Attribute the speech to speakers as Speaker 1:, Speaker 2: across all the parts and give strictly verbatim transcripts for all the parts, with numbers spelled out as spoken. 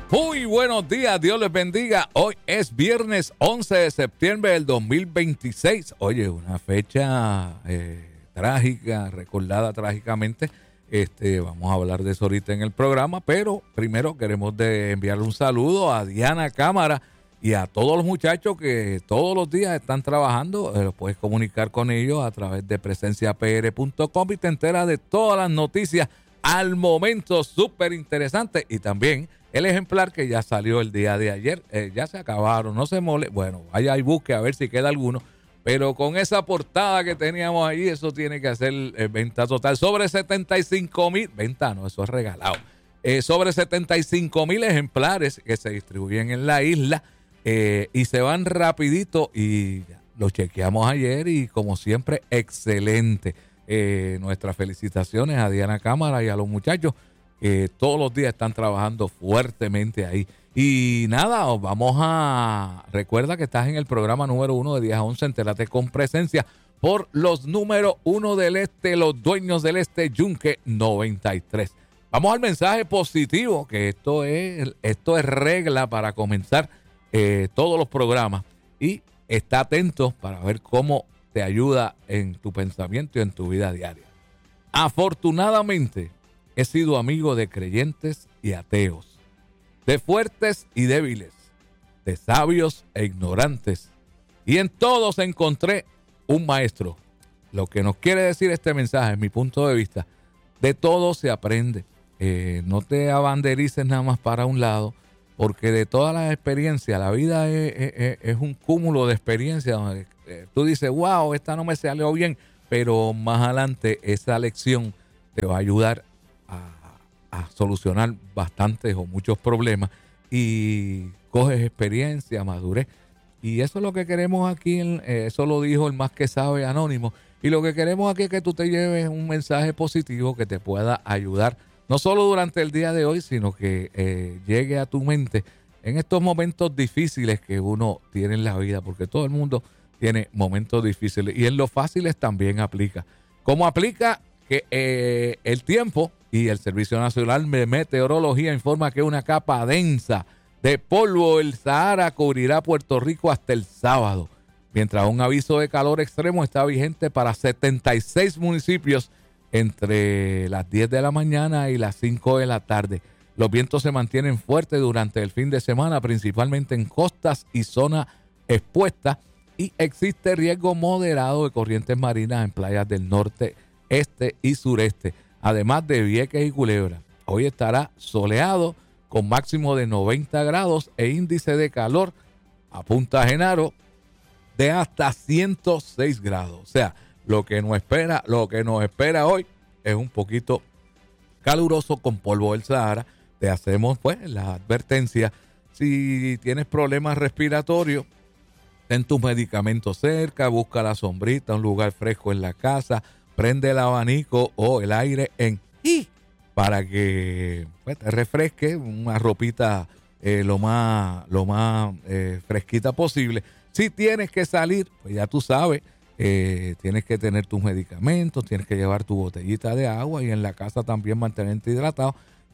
Speaker 1: Muy buenos días, Dios les bendiga. Hoy es viernes once de septiembre del dos mil veintiséis. Oye, una fecha eh, trágica, recordada trágicamente. Este, vamos a hablar de eso ahorita en el programa, pero primero queremos de enviarle un saludo a Diana Cámara y a todos los muchachos que todos los días están trabajando. Eh, los puedes comunicar con ellos a través de presencia p r punto com y te enteras de todas las noticias al momento, súper interesante. Y también el ejemplar que ya salió el día de ayer, eh, ya se acabaron, no se mole. Bueno, vaya y busque a ver si queda alguno. Pero con esa portada que teníamos ahí, eso tiene que hacer eh, venta total. Sobre setenta y cinco mil, venta no, eso es regalado. Eh, sobre setenta y cinco mil ejemplares que se distribuyen en la isla eh, y se van rapidito y ya, lo chequeamos ayer y como siempre, excelente. Eh, nuestras felicitaciones a Diana Cámara y a los muchachos que todos los días están trabajando fuertemente ahí. Y nada, vamos a... Recuerda que estás en el programa número uno de diez a once, entérate con presencia por los número uno del este, los dueños del este, Yunque noventa y tres. Vamos al mensaje positivo, que esto es, esto es regla para comenzar eh, todos los programas. Y está atento para ver cómo te ayuda en tu pensamiento y en tu vida diaria. Afortunadamente, he sido amigo de creyentes y ateos, de fuertes y débiles, de sabios e ignorantes, y en todos encontré un maestro. Lo que nos quiere decir este mensaje, en mi punto de vista, de todo se aprende. Eh, no te abanderices nada más para un lado, porque de todas las experiencias, la vida es, es, es un cúmulo de experiencias. Donde, eh, tú dices, wow, esta no me salió bien, pero más adelante esa lección te va a ayudar a, a solucionar bastantes o muchos problemas y coges experiencia, madurez. Y eso es lo que queremos aquí, eh, eso lo dijo el más que sabe Anónimo. Y lo que queremos aquí es que tú te lleves un mensaje positivo que te pueda ayudar, no solo durante el día de hoy, sino que eh, llegue a tu mente en estos momentos difíciles que uno tiene en la vida, porque todo el mundo tiene momentos difíciles y en los fáciles también aplica. ¿Cómo aplica? Que eh, el tiempo y el Servicio Nacional de Meteorología informa que una capa densa de polvo del Sahara cubrirá Puerto Rico hasta el sábado, mientras un aviso de calor extremo está vigente para setenta y seis municipios entre las diez de la mañana y las cinco de la tarde. Los vientos se mantienen fuertes durante el fin de semana, principalmente en costas y zonas expuestas, y existe riesgo moderado de corrientes marinas en playas del norte, este y sureste, además de Vieques y Culebra. Hoy estará soleado con máximo de noventa grados e índice de calor a Punta Genaro de hasta ciento seis grados. O sea, lo que nos espera, lo que nos espera hoy es un poquito caluroso con polvo del Sahara. Te hacemos pues la advertencia. Si tienes problemas respiratorios, ten tus medicamentos cerca, busca la sombrita, un lugar fresco en la casa, prende el abanico o el aire en I para que pues, te refresque, una ropita eh, lo más, lo más eh, fresquita posible. Si tienes que salir, pues ya tú sabes, eh, tienes que tener tus medicamentos, tienes que llevar tu botellita de agua y en la casa también mantenerte hidratado.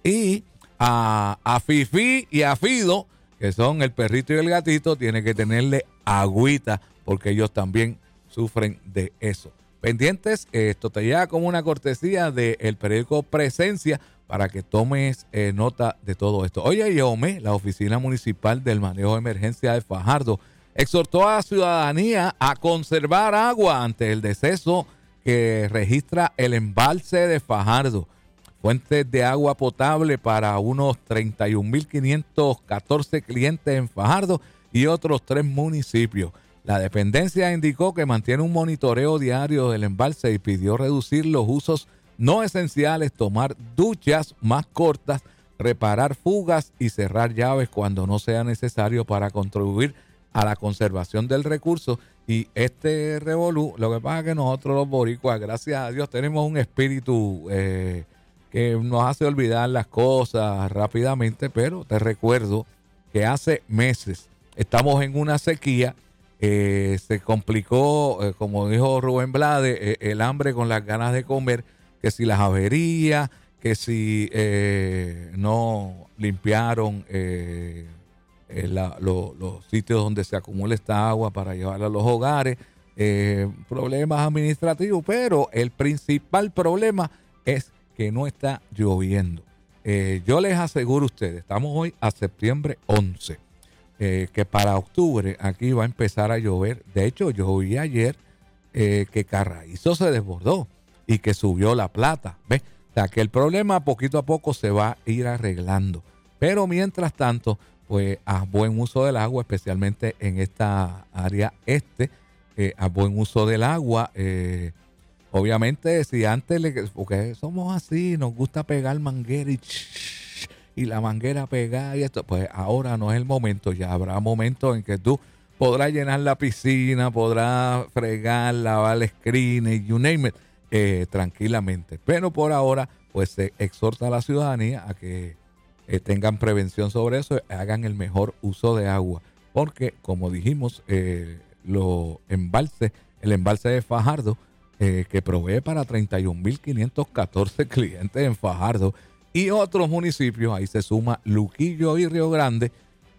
Speaker 1: Y a, a Fifi y a Fido, que son el perrito y el gatito, tienes que tenerle agüita porque ellos también sufren de eso. Pendientes, esto te llega como una cortesía del periódico Presencia para que tomes eh, nota de todo esto. Oye, Yome, la Oficina Municipal del Manejo de Emergencia de Fajardo, exhortó a la ciudadanía a conservar agua ante el deceso que registra el embalse de Fajardo. Fuentes de agua potable para unos treinta y un mil quinientos catorce clientes en Fajardo y otros tres municipios. La dependencia indicó que mantiene un monitoreo diario del embalse y pidió reducir los usos no esenciales, tomar duchas más cortas, reparar fugas y cerrar llaves cuando no sea necesario para contribuir a la conservación del recurso. Y este revolú, lo que pasa es que nosotros los boricuas, gracias a Dios, tenemos un espíritu eh, que nos hace olvidar las cosas rápidamente, pero te recuerdo que hace meses estamos en una sequía. Eh, se complicó, eh, como dijo Rubén Blades, eh, el hambre con las ganas de comer, que si las averías, que si eh, no limpiaron eh, eh, la, lo, los sitios donde se acumula esta agua para llevarla a los hogares, eh, problemas administrativos, pero el principal problema es que no está lloviendo. Eh, yo les aseguro a ustedes, estamos hoy a septiembre once, eh, que para octubre aquí va a empezar a llover. De hecho, yo vi ayer eh, que Carraízo se desbordó y que subió la plata, ¿ves? O sea, que el problema poquito a poco se va a ir arreglando. Pero mientras tanto, pues a buen uso del agua, especialmente en esta área este, eh, a buen uso del agua. Eh, obviamente, si antes, le, porque somos así, nos gusta pegar manguera y, y la manguera pegar y esto, pues ahora no es el momento. Ya habrá momentos en que tú podrás llenar la piscina, podrás fregar, lavar el screen, you name it. Eh, tranquilamente, pero por ahora pues se exhorta a la ciudadanía a que eh, tengan prevención sobre eso, hagan el mejor uso de agua, porque como dijimos, eh, lo embalse, el embalse de Fajardo, eh, que provee para treinta y un mil quinientos catorce clientes en Fajardo y otros municipios, ahí se suma Luquillo y Río Grande,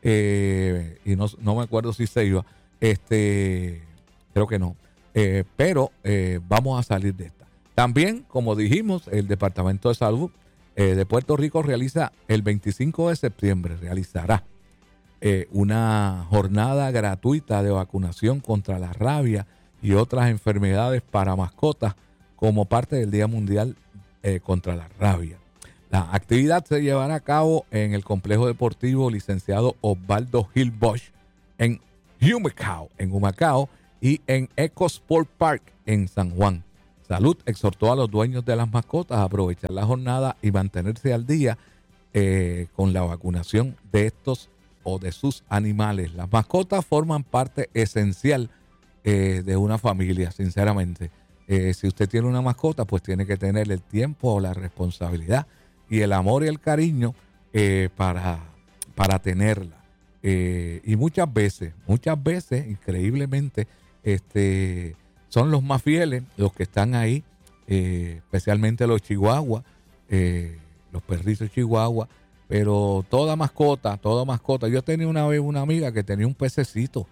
Speaker 1: eh, y no, no me acuerdo si se iba, este, creo que no, eh, pero eh, vamos a salir de esta. También, como dijimos, el Departamento de Salud eh, de Puerto Rico realiza el veinticinco de septiembre, realizará eh, una jornada gratuita de vacunación contra la rabia y otras enfermedades para mascotas como parte del Día Mundial eh, contra la Rabia. La actividad se llevará a cabo en el complejo deportivo licenciado Osvaldo Gil Bosch en Humacao, en Humacao y en EcoSport Park en San Juan. Salud exhortó a los dueños de las mascotas a aprovechar la jornada y mantenerse al día eh, con la vacunación de estos o de sus animales. Las mascotas forman parte esencial eh, de una familia, sinceramente. Eh, si usted tiene una mascota, pues tiene que tener el tiempo o la responsabilidad y el amor y el cariño eh, para, para tenerla. Eh, y muchas veces, muchas veces, increíblemente, este... son los más fieles, los que están ahí, eh, especialmente los chihuahuas, eh, los perritos chihuahuas, pero toda mascota, toda mascota. Yo tenía una vez una amiga que tenía un pececito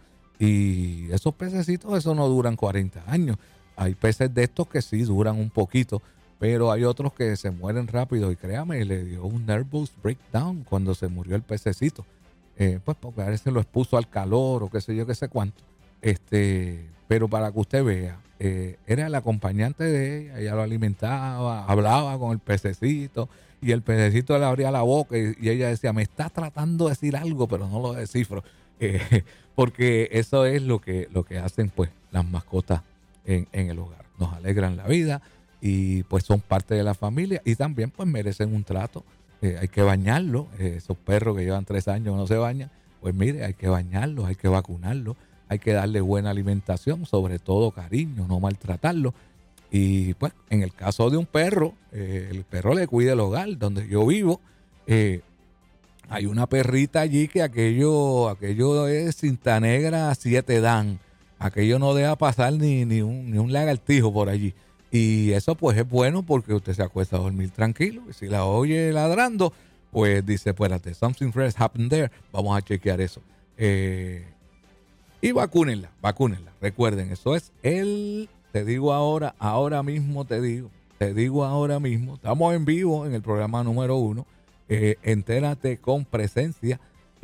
Speaker 1: y esos pececitos, esos no duran cuarenta años. Hay peces de estos que sí duran un poquito, pero hay otros que se mueren rápido y créame, le dio un nervous breakdown cuando se murió el pececito. Eh, pues porque a veces lo expuso al calor o qué sé yo, qué sé cuánto. Este, pero para que usted vea, eh, era el acompañante de ella, ella lo alimentaba, hablaba con el pececito y el pececito le abría la boca y, y ella decía, me está tratando de decir algo, pero no lo descifro, eh, porque eso es lo que, lo que hacen pues las mascotas en, en el hogar, nos alegran la vida y pues son parte de la familia y también pues merecen un trato, eh, hay que bañarlos, eh, esos perros que llevan tres años no se bañan, pues mire, hay que bañarlos, hay que vacunarlos, hay que darle buena alimentación, sobre todo cariño, no maltratarlo. Y pues en el caso de un perro, eh, el perro le cuida el hogar donde yo vivo. Eh, hay una perrita allí que aquello, aquello es cinta negra siete dan. Aquello no deja pasar ni, ni, un, ni un lagartijo por allí. Y eso pues es bueno porque usted se acuesta a dormir tranquilo. Y si la oye ladrando, pues dice, espérate, something fresh happened there. Vamos a chequear eso. Eh... Y vacúnenla, vacúnenla. Recuerden, eso es el, te digo ahora, ahora mismo te digo, te digo ahora mismo. Estamos en vivo en el programa número uno. Eh, entérate con presencia.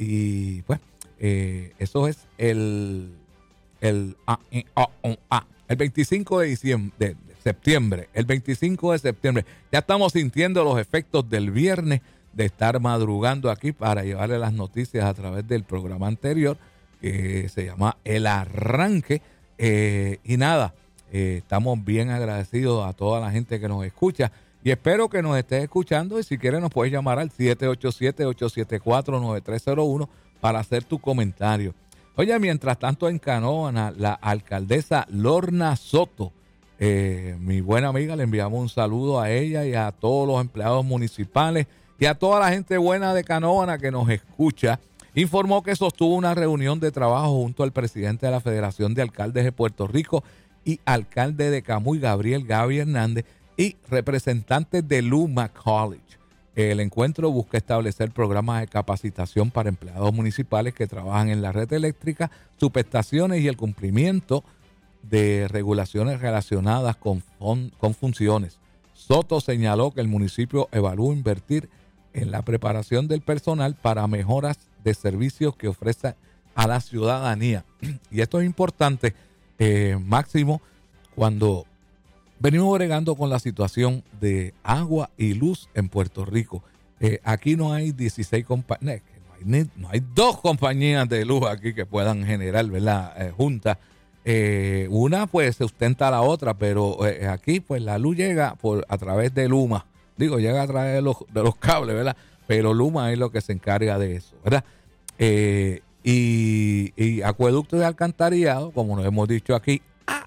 Speaker 1: Y pues, eh, eso es el, el, ah, eh, ah, oh, ah, el veinticinco de diciembre, de, de septiembre. El veinticinco de septiembre. Ya estamos sintiendo los efectos del viernes de estar madrugando aquí para llevarle las noticias a través del programa anterior, que se llama El Arranque. Eh, y nada, eh, estamos bien agradecidos a toda la gente que nos escucha y espero que nos estés escuchando y si quieres nos puedes llamar al siete ocho siete, ocho siete cuatro, nueve tres cero uno para hacer tu comentario. Oye, mientras tanto en Canóvana, la alcaldesa Lorna Soto, eh, mi buena amiga, le enviamos un saludo a ella y a todos los empleados municipales y a toda la gente buena de Canóvana que nos escucha. Informó que sostuvo una reunión de trabajo junto al presidente de la Federación de Alcaldes de Puerto Rico y alcalde de Camuy, Gabriel Gaby Hernández, y representantes de Luma College. El encuentro busca establecer programas de capacitación para empleados municipales que trabajan en la red eléctrica, subestaciones y el cumplimiento de regulaciones relacionadas con, fun- con funciones. Soto señaló que el municipio evalúa invertir en la preparación del personal para mejoras de servicios que ofrece a la ciudadanía. Y esto es importante, eh, máximo, cuando venimos bregando con la situación de agua y luz en Puerto Rico. Eh, aquí no hay dieciséis compañías, no hay, no hay dos compañías de luz aquí que puedan generar, ¿verdad? Eh, juntas. Eh, una pues sustenta a la otra, pero eh, aquí pues la luz llega por a través de Luma. Digo, llega a través de los, de los cables, ¿verdad? Pero Luma es lo que se encarga de eso, ¿verdad? Eh, y, y acueductos de alcantarillado, como nos hemos dicho aquí,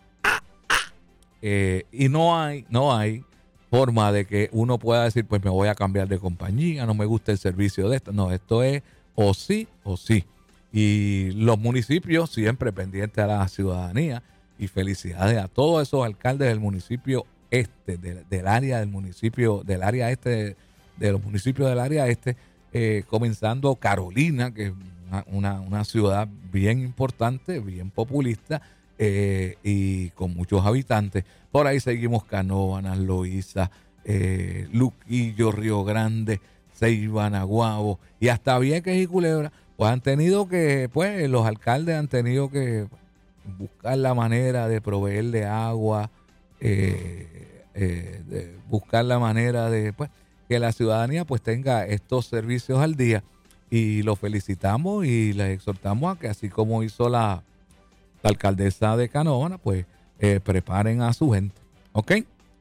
Speaker 1: eh, y no hay, no hay forma de que uno pueda decir, pues me voy a cambiar de compañía, no me gusta el servicio de esto. No, esto es o sí o sí. Y los municipios siempre pendientes a la ciudadanía, y felicidades a todos esos alcaldes del municipio este, de, del área del municipio, del área este, de, de los municipios del área este, eh, comenzando Carolina, que es una, una, una ciudad bien importante, bien populista, eh, y con muchos habitantes. Por ahí seguimos Canóvanas, Loíza, eh, Luquillo, Río Grande, Ceiba, Naguabo y hasta Vieques y Culebra. Pues han tenido que, pues los alcaldes han tenido que buscar la manera de proveerle agua, eh, eh, de buscar la manera de, pues, que la ciudadanía pues tenga estos servicios al día, y los felicitamos y les exhortamos a que, así como hizo la, la alcaldesa de Canóvanas, pues eh, preparen a su gente, ¿ok?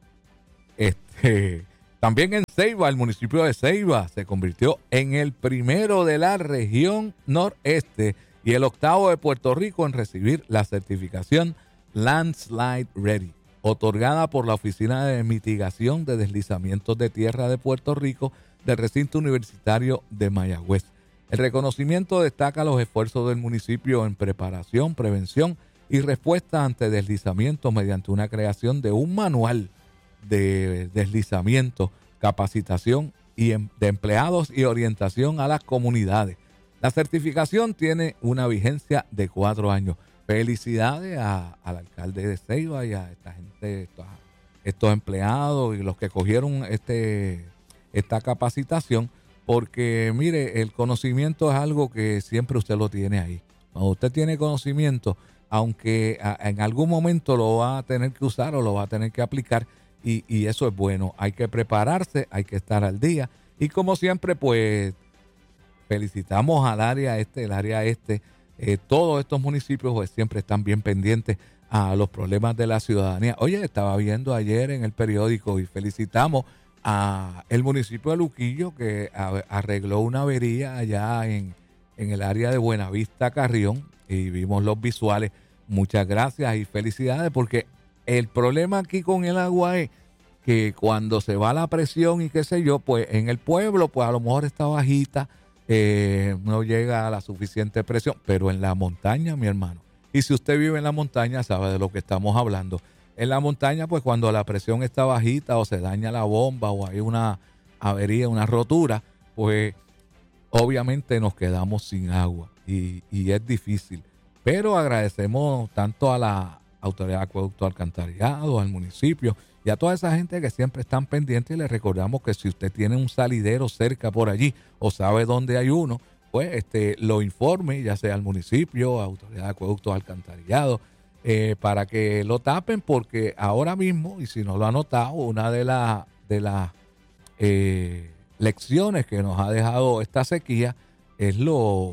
Speaker 1: Este... También en Ceiba, el municipio de Ceiba se convirtió en el primero de la región noreste y el octavo de Puerto Rico en recibir la certificación Landslide Ready, otorgada por la Oficina de Mitigación de Deslizamientos de Tierra de Puerto Rico del recinto universitario de Mayagüez. El reconocimiento destaca los esfuerzos del municipio en preparación, prevención y respuesta ante deslizamientos mediante una creación de un manual de deslizamiento, capacitación y em, de empleados y orientación a las comunidades. La certificación tiene una vigencia de cuatro años. Felicidades a, al alcalde de Ceiba y a esta gente, estos, estos empleados y los que cogieron este, esta capacitación, porque mire, el conocimiento es algo que siempre usted lo tiene ahí. Cuando usted tiene conocimiento, aunque a, en algún momento lo va a tener que usar o lo va a tener que aplicar, Y, y eso es bueno. Hay que prepararse, hay que estar al día. Y como siempre, pues felicitamos al área este, el área este. Eh, todos estos municipios pues siempre están bien pendientes a los problemas de la ciudadanía. Oye, estaba viendo ayer en el periódico y felicitamos a el municipio de Luquillo, que a, arregló una avería allá en, en el área de Buenavista, Carrión, y vimos los visuales. Muchas gracias y felicidades, porque el problema aquí con el agua es que cuando se va la presión y qué sé yo, pues en el pueblo, pues a lo mejor está bajita, eh, no llega a la suficiente presión, pero en la montaña, mi hermano, y si usted vive en la montaña, sabe de lo que estamos hablando. En la montaña, pues cuando la presión está bajita o se daña la bomba o hay una avería, una rotura, pues obviamente nos quedamos sin agua y, y es difícil. Pero agradecemos tanto a la Autoridad de Acueducto Alcantarillado, al municipio y a toda esa gente que siempre están pendientes, y les recordamos que si usted tiene un salidero cerca por allí o sabe dónde hay uno, pues este lo informe, ya sea al municipio, a Autoridad de Acueducto Alcantarillado, eh, para que lo tapen, porque ahora mismo, y si no lo ha notado, una de las de las eh, lecciones que nos ha dejado esta sequía es lo,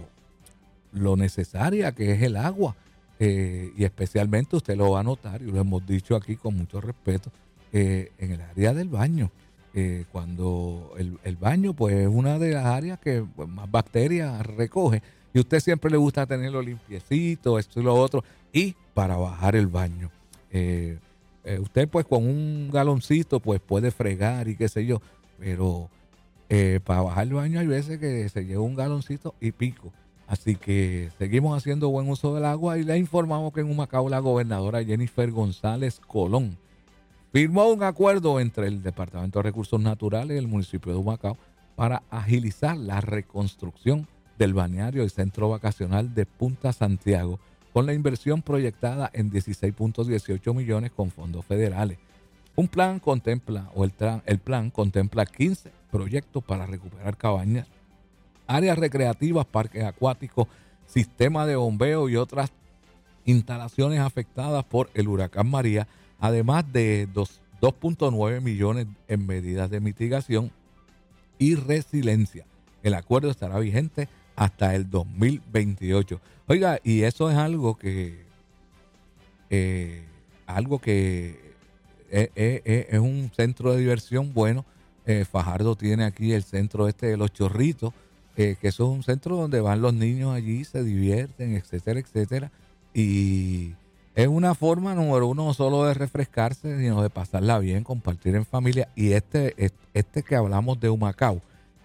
Speaker 1: lo necesaria que es el agua. Eh, y especialmente usted lo va a notar, y lo hemos dicho aquí con mucho respeto, eh, en el área del baño. Eh, cuando el, el baño pues es una de las áreas que pues, más bacterias recoge, y usted siempre le gusta tenerlo limpiecito, esto y lo otro, y para bajar el baño. Eh, eh, usted pues con un galoncito pues puede fregar y qué sé yo, pero eh, para bajar el baño hay veces que se lleva un galoncito y pico. Así que seguimos haciendo buen uso del agua y le informamos que en Humacao la gobernadora Jennifer González Colón firmó un acuerdo entre el Departamento de Recursos Naturales y el municipio de Humacao para agilizar la reconstrucción del balneario y centro vacacional de Punta Santiago, con la inversión proyectada en dieciséis punto dieciocho millones con fondos federales. Un plan contempla, o el, tra- el plan contempla quince proyectos para recuperar cabañas, áreas recreativas, parques acuáticos, sistema de bombeo y otras instalaciones afectadas por el huracán María, además de dos punto nueve millones en medidas de mitigación y resiliencia. El acuerdo estará vigente hasta el dos mil veintiocho. Oiga, y eso es algo que eh, algo que es, es, es un centro de diversión bueno. Eh, Fajardo tiene aquí el centro este de los Chorritos, eh, que eso es un centro donde van los niños allí, se divierten, etcétera, etcétera. Y es una forma, número uno, no solo de refrescarse, sino de pasarla bien, compartir en familia. Y este, este que hablamos de Humacao,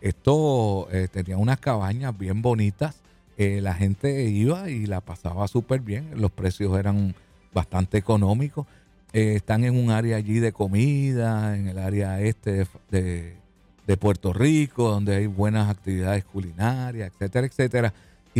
Speaker 1: esto eh, tenía unas cabañas bien bonitas. Eh, la gente iba y la pasaba súper bien. Los precios eran bastante económicos. Eh, están en un área allí de comida, en el área este de, de, de Puerto Rico, donde hay buenas actividades culinarias, etcétera, etcétera.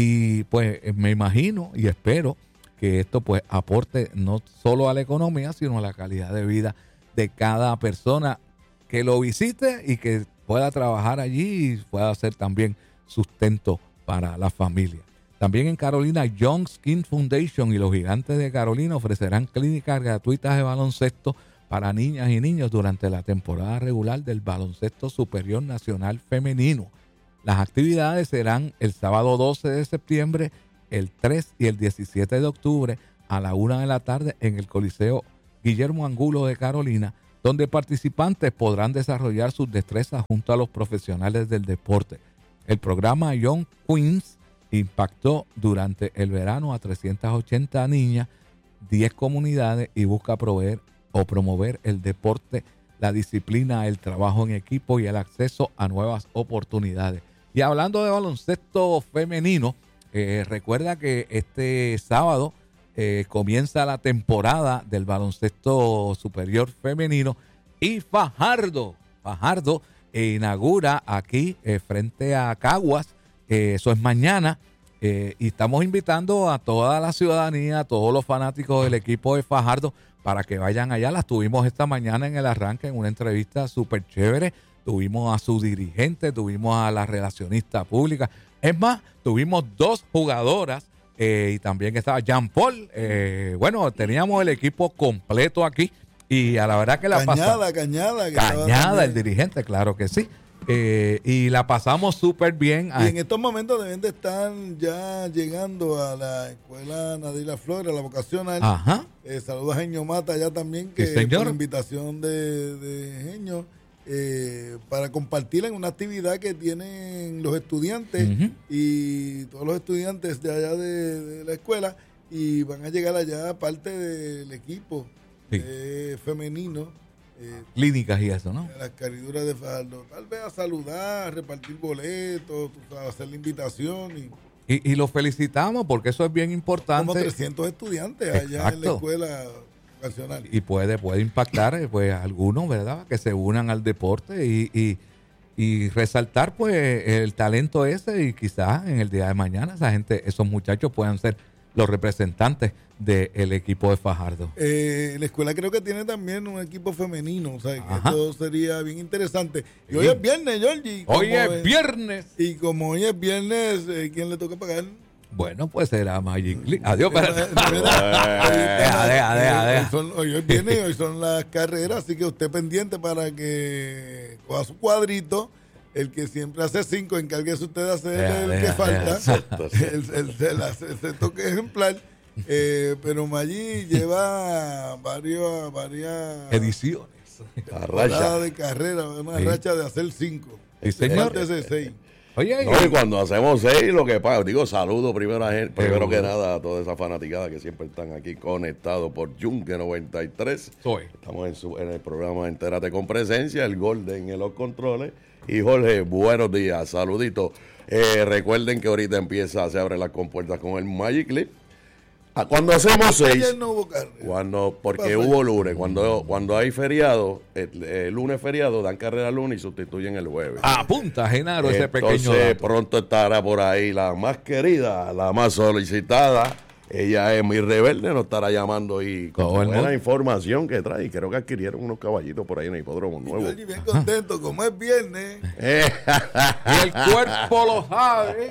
Speaker 1: Y pues me imagino y espero que esto pues aporte no solo a la economía, sino a la calidad de vida de cada persona que lo visite y que pueda trabajar allí y pueda hacer también sustento para la familia. También en Carolina, Young Skin Foundation y los Gigantes de Carolina ofrecerán clínicas gratuitas de baloncesto para niñas y niños durante la temporada regular del Baloncesto Superior Nacional Femenino. Las actividades serán el sábado doce de septiembre, el tres y el diecisiete de octubre a la una de la tarde en el Coliseo Guillermo Angulo de Carolina, donde participantes podrán desarrollar sus destrezas junto a los profesionales del deporte. El programa Young Queens impactó durante el verano a trescientas ochenta niñas, diez comunidades y busca proveer o promover el deporte, la disciplina, el trabajo en equipo y el acceso a nuevas oportunidades. Y hablando de baloncesto femenino, eh, recuerda que este sábado eh, comienza la temporada del baloncesto superior femenino y Fajardo, Fajardo eh, inaugura aquí eh, frente a Caguas. Eh, eso es mañana, eh, y estamos invitando a toda la ciudadanía, a todos los fanáticos del equipo de Fajardo para que vayan allá. Las tuvimos esta mañana en el arranque en una entrevista súper chévere. Tuvimos a su dirigente, tuvimos a la relacionista pública. Es más, tuvimos dos jugadoras eh, y también estaba Jean Paul. Eh, bueno, teníamos el equipo completo aquí y a la verdad que la pasamos.
Speaker 2: Cañada, Cañada. Que
Speaker 1: Cañada, el dirigente, claro que sí. Eh, y la pasamos súper bien.
Speaker 2: Y en estos momentos deben de estar ya llegando a la escuela Nadila Flores, la vocacional.
Speaker 1: Ajá.
Speaker 2: Eh, saludos a Genio Mata allá también, que
Speaker 1: sí, señor.
Speaker 2: por invitación de, de Genio, eh, para compartir en una actividad que tienen los estudiantes uh-huh. y todos los estudiantes de allá de, de la escuela, y van a llegar allá parte del equipo sí. eh, femenino. Eh,
Speaker 1: clínicas y eso, ¿no?
Speaker 2: Las cariduras de Fajardo. Tal vez a saludar, a repartir boletos, a hacer la invitación. Y,
Speaker 1: y, y los felicitamos porque eso es bien importante.
Speaker 2: Como trescientos estudiantes Exacto. allá en la escuela nacional.
Speaker 1: Y puede, puede impactar pues, a algunos, ¿verdad? Que se unan al deporte y, y, y resaltar pues el talento ese y quizás en el día de mañana esa gente, esos muchachos puedan ser los representantes del equipo de Fajardo.
Speaker 2: Eh, la escuela creo que tiene también un equipo femenino, o sea, que esto sería bien interesante. Y sí. hoy es viernes, Georgie.
Speaker 1: Hoy es, es viernes.
Speaker 2: Y como hoy es viernes, eh, ¿quién le toca pagar?
Speaker 1: Bueno, pues será Magic League. Adiós, pero... deja, deja, deja, deja.
Speaker 2: Hoy es viernes y hoy son las carreras, así que usted pendiente para que coja su cuadrito. El que siempre hace cinco, encárguese usted de hacer deja, el deja, que falta. Deja. El, el, el, el, el toque ejemplar. Eh, pero Maggi lleva varios, varias
Speaker 1: ediciones.
Speaker 2: Racha de carrera, una sí. racha de hacer cinco.
Speaker 1: Sí, señor.
Speaker 2: De seis.
Speaker 3: Oye, no, y cuando hacemos seis, lo que pasa, digo, saludo primero, a, primero que nada a toda esa fanaticada que siempre están aquí conectados por Yunque noventa y tres.
Speaker 1: Soy.
Speaker 3: Estamos en, su, en el programa Entérate con Presencia, el Golden en los controles. Y Jorge, buenos días, saluditos. Eh, recuerden que ahorita empieza, se abren las compuertas con el Magic League. Ah, cuando hacemos seis,
Speaker 2: Ayer no hubo carrera.
Speaker 3: cuando, porque
Speaker 2: ¿Qué pasó?
Speaker 3: hubo lunes, cuando, cuando hay feriado, el, el lunes feriado, dan carrera el lunes y sustituyen el jueves.
Speaker 1: Apunta, Genaro, ese pequeño
Speaker 3: Entonces,
Speaker 1: dato.
Speaker 3: pronto estará por ahí la más querida, la más solicitada. Ella es muy rebelde, nos estará llamando y con
Speaker 1: Todo el
Speaker 3: buena
Speaker 1: mundo.
Speaker 3: información que trae. Creo que adquirieron unos caballitos por ahí en el hipódromo
Speaker 2: Y
Speaker 3: nuevo.
Speaker 2: yo allí bien contento, como es viernes.
Speaker 3: Eh,
Speaker 1: Y el cuerpo lo sabe.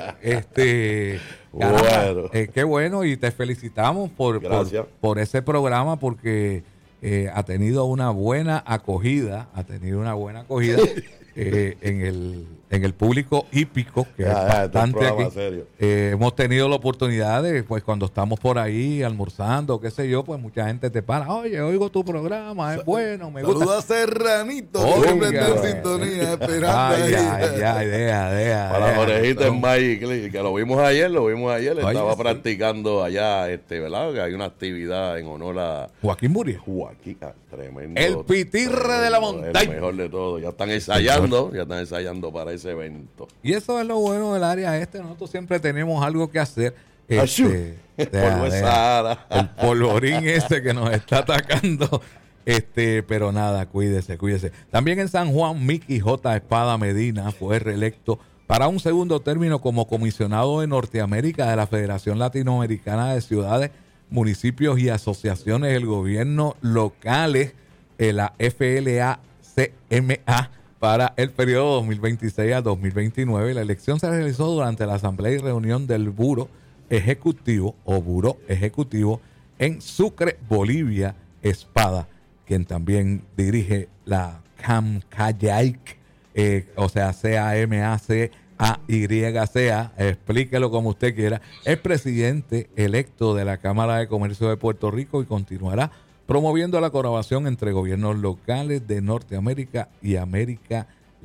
Speaker 1: Este, caramba,
Speaker 3: Bueno.
Speaker 1: eh, qué bueno y te felicitamos por, por,
Speaker 3: Gracias.
Speaker 1: por ese programa porque eh, ha tenido una buena acogida, ha tenido una buena acogida eh, en el en el público hípico, que
Speaker 3: Ya,
Speaker 1: es
Speaker 3: ya, este es un
Speaker 1: bastante
Speaker 3: programa
Speaker 1: aquí.
Speaker 3: serio.
Speaker 1: Eh, hemos tenido la oportunidad de, pues cuando estamos por ahí almorzando, qué sé yo, pues mucha gente te para, oye, oigo tu programa, es bueno, me gusta.
Speaker 2: Saluda a Serranito,
Speaker 1: Oiga.
Speaker 2: que siempre está en sintonía, esperando
Speaker 1: Ay,
Speaker 2: ahí.
Speaker 1: ay, ay, deja, deja.
Speaker 3: Para las
Speaker 1: deja.
Speaker 3: orejitas en Magic Click, que lo vimos ayer, lo vimos ayer,
Speaker 1: Oye,
Speaker 3: estaba
Speaker 1: sí.
Speaker 3: practicando allá, este, ¿verdad? Que hay una actividad en honor a
Speaker 1: Joaquín Murillo.
Speaker 3: Joaquín, ah, tremendo.
Speaker 1: El pitirre de la
Speaker 3: tremendo,
Speaker 1: montaña.
Speaker 3: El mejor de todo, ya están ensayando, ya están ensayando para ese evento.
Speaker 1: Y eso es lo bueno del área este. Nosotros siempre tenemos algo que hacer.
Speaker 3: Achú.
Speaker 1: Este,
Speaker 3: El
Speaker 1: deja,
Speaker 3: polvo es
Speaker 1: deja.
Speaker 3: Sahara.
Speaker 1: El polvorín ese que nos está atacando. Este, pero nada, cuídese, cuídese. También en San Juan, Mickey J. Espada Medina fue reelecto para un segundo término como comisionado de Norteamérica de la Federación Latinoamericana de Ciudades, Municipios y Asociaciones del Gobierno Locales, eh, la F L A C M A, para el periodo dos mil veintiséis a dos mil veintinueve. La elección se realizó durante la asamblea y reunión del Buró Ejecutivo o Buró Ejecutivo en Sucre, Bolivia, Espada, quien también dirige la CAMCAYAIC, eh, o sea, C A M A C A Y C A, explíquelo como usted quiera, es presidente electo de la Cámara de Comercio de Puerto Rico y continuará promoviendo la colaboración entre gobiernos locales de Norteamérica y América